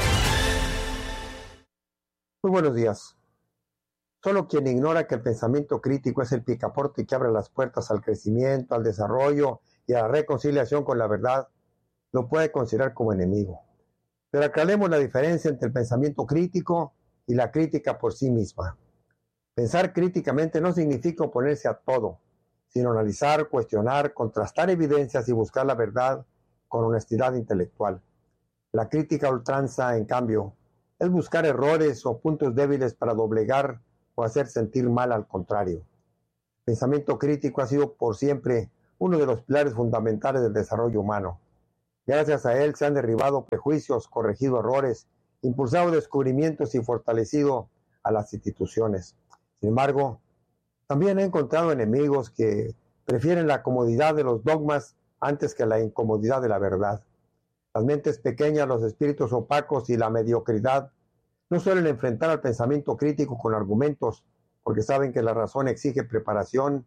Speaker 14: Muy buenos días. Solo quien ignora que el pensamiento crítico es el picaporte que abre las puertas al crecimiento, al desarrollo y a la reconciliación con la verdad, lo puede considerar como enemigo. Pero aclaremos la diferencia entre el pensamiento crítico y la crítica por sí misma. Pensar críticamente no significa oponerse a todo, sino analizar, cuestionar, contrastar evidencias y buscar la verdad con honestidad intelectual. La crítica a ultranza, en cambio, es buscar errores o puntos débiles para doblegar o hacer sentir mal al contrario. El pensamiento crítico ha sido por siempre uno de los pilares fundamentales del desarrollo humano. Gracias a él se han derribado prejuicios, corregido errores, impulsado descubrimientos y fortalecido a las instituciones. Sin embargo, también he encontrado enemigos que prefieren la comodidad de los dogmas antes que la incomodidad de la verdad. Las mentes pequeñas, los espíritus opacos y la mediocridad no suelen enfrentar al pensamiento crítico con argumentos, porque saben que la razón exige preparación,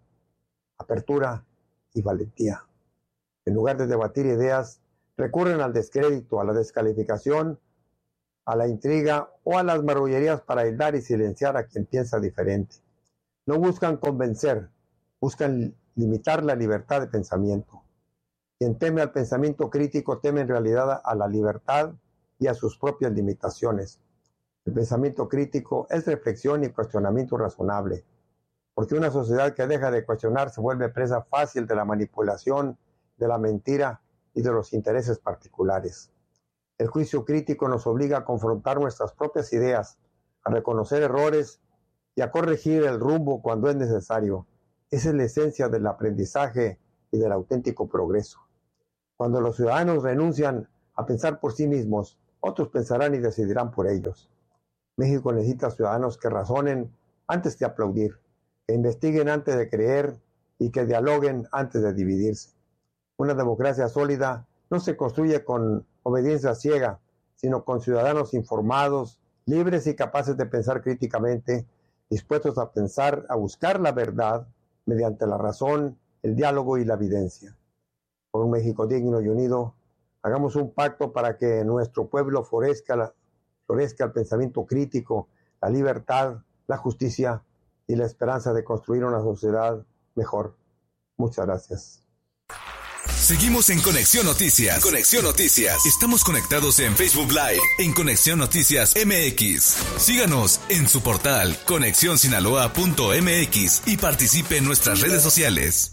Speaker 14: apertura y valentía. En lugar de debatir ideas, recurren al descrédito, a la descalificación, a la intriga o a las marrullerías para aislar y silenciar a quien piensa diferente. No buscan convencer, buscan limitar la libertad de pensamiento. Quien teme al pensamiento crítico teme en realidad a la libertad y a sus propias limitaciones. El pensamiento crítico es reflexión y cuestionamiento razonable, porque una sociedad que deja de cuestionar se vuelve presa fácil de la manipulación, de la mentira y de los intereses particulares. El juicio crítico nos obliga a confrontar nuestras propias ideas, a reconocer errores y a corregir el rumbo cuando es necesario. Esa es la esencia del aprendizaje y del auténtico progreso. Cuando los ciudadanos renuncian a pensar por sí mismos, otros pensarán y decidirán por ellos. México necesita ciudadanos que razonen antes de aplaudir, que investiguen antes de creer y que dialoguen antes de dividirse. Una democracia sólida no se construye con obediencia ciega, sino con ciudadanos informados, libres y capaces de pensar críticamente, dispuestos a pensar, a buscar la verdad mediante la razón, el diálogo y la evidencia. Por un México digno y unido, hagamos un pacto para que en nuestro pueblo florezca, la, florezca el pensamiento crítico, la libertad, la justicia y la esperanza de construir una sociedad mejor. Muchas gracias.
Speaker 7: Seguimos en Conexión Noticias. Conexión Noticias. Estamos conectados en Facebook Live, en Conexión Noticias M X. Síganos en su portal conexión sinaloa punto m x y participe en nuestras redes sociales.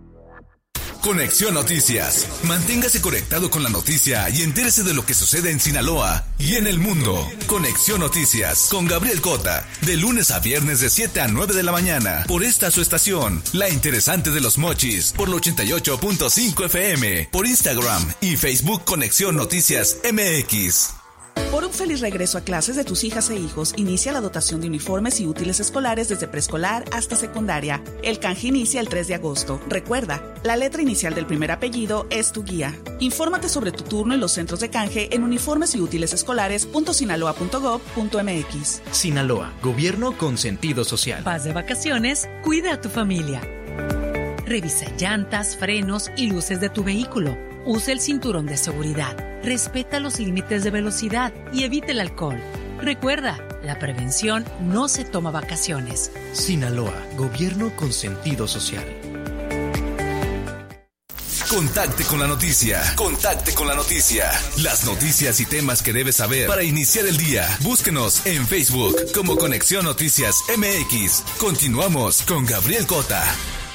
Speaker 7: Conexión Noticias. Manténgase conectado con la noticia y entérese de lo que sucede en Sinaloa y en el mundo. Conexión Noticias con Gabriel Cota. De lunes a viernes de siete a nueve de la mañana. Por esta su estación, La Interesante de los Mochis. Por la ochenta y ocho punto cinco F M. Por Instagram y Facebook Conexión Noticias M X.
Speaker 8: Por un feliz regreso a clases de tus hijas e hijos, inicia la dotación de uniformes y útiles escolares desde preescolar hasta secundaria. El canje inicia el tres de agosto. Recuerda, la letra inicial del primer apellido es tu guía. Infórmate sobre tu turno en los centros de canje en uniformes y útiles escolares punto sinaloa punto gob punto m x.
Speaker 9: Sinaloa, gobierno con sentido social.
Speaker 11: Vas de vacaciones, cuida a tu familia. Revisa llantas, frenos y luces de tu vehículo. Usa el cinturón de seguridad. Respeta los límites de velocidad y evita el alcohol. Recuerda, la prevención no se toma vacaciones.
Speaker 9: Sinaloa, gobierno con sentido social.
Speaker 7: Contacte con la noticia. Contacte con la noticia. Las noticias y temas que debes saber para iniciar el día. Búsquenos en Facebook como Conexión Noticias M X. Continuamos con Gabriel Cota.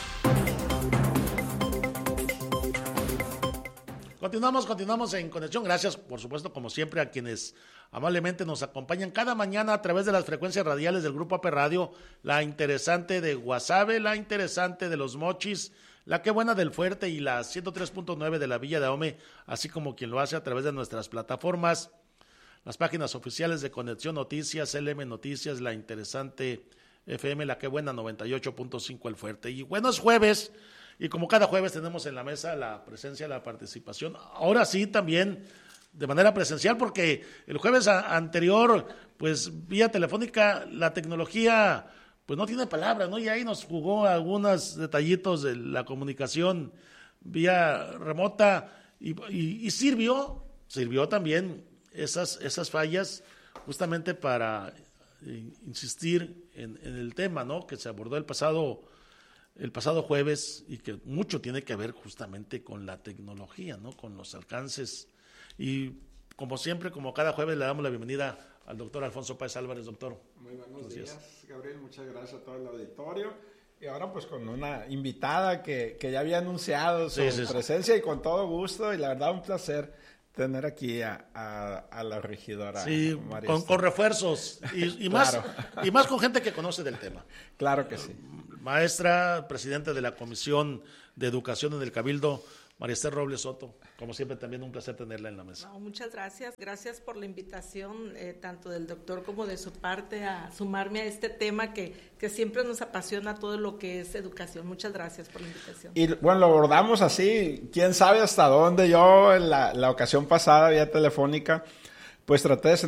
Speaker 1: Continuamos, continuamos en Conexión. Gracias, por supuesto, como siempre, a quienes amablemente nos acompañan cada mañana a través de las frecuencias radiales del Grupo A P Radio, la interesante de Guasave, la interesante de Los Mochis, la que buena del Fuerte y la ciento tres punto nueve de la Villa de Ahome, así como quien lo hace a través de nuestras plataformas, las páginas oficiales de Conexión Noticias, L M Noticias, la interesante F M, la que buena noventa y ocho punto cinco El Fuerte. Y buenos jueves. Y como cada jueves tenemos en la mesa la presencia, la participación, ahora sí también de manera presencial, porque el jueves a- anterior, pues vía telefónica, la tecnología pues no tiene palabras, ¿no? Y ahí nos jugó algunos detallitos de la comunicación vía remota y, y, y sirvió, sirvió también esas, esas fallas justamente para eh, insistir en, en el tema, ¿no? Que se abordó el pasado el pasado jueves y que mucho tiene que ver justamente con la tecnología, ¿no? Con los alcances. Y como siempre, como cada jueves, le damos la bienvenida al doctor Alfonso Páez Álvarez. Doctor.
Speaker 15: Muy buenos días, días, Gabriel. Muchas gracias a todo el auditorio. Y ahora pues con una invitada que, que ya había anunciado su
Speaker 1: sí, sí,
Speaker 15: presencia sí. y con todo gusto, y la verdad un placer tener aquí a, a, a la regidora.
Speaker 1: Sí, con, con refuerzos y, y, más,
Speaker 15: claro.
Speaker 1: y más con gente que conoce del tema.
Speaker 15: Claro que sí.
Speaker 1: Maestra, presidente de la Comisión de Educación en el Cabildo, María Esther Robles Soto, como siempre también un placer tenerla en la mesa.
Speaker 16: No, muchas gracias, gracias por la invitación, eh, tanto del doctor como de su parte, a sumarme a este tema que, que siempre nos apasiona todo lo que es educación. Muchas gracias por la invitación.
Speaker 15: Y bueno, lo abordamos así, quién sabe hasta dónde. Yo en la, la ocasión pasada, vía telefónica, pues traté de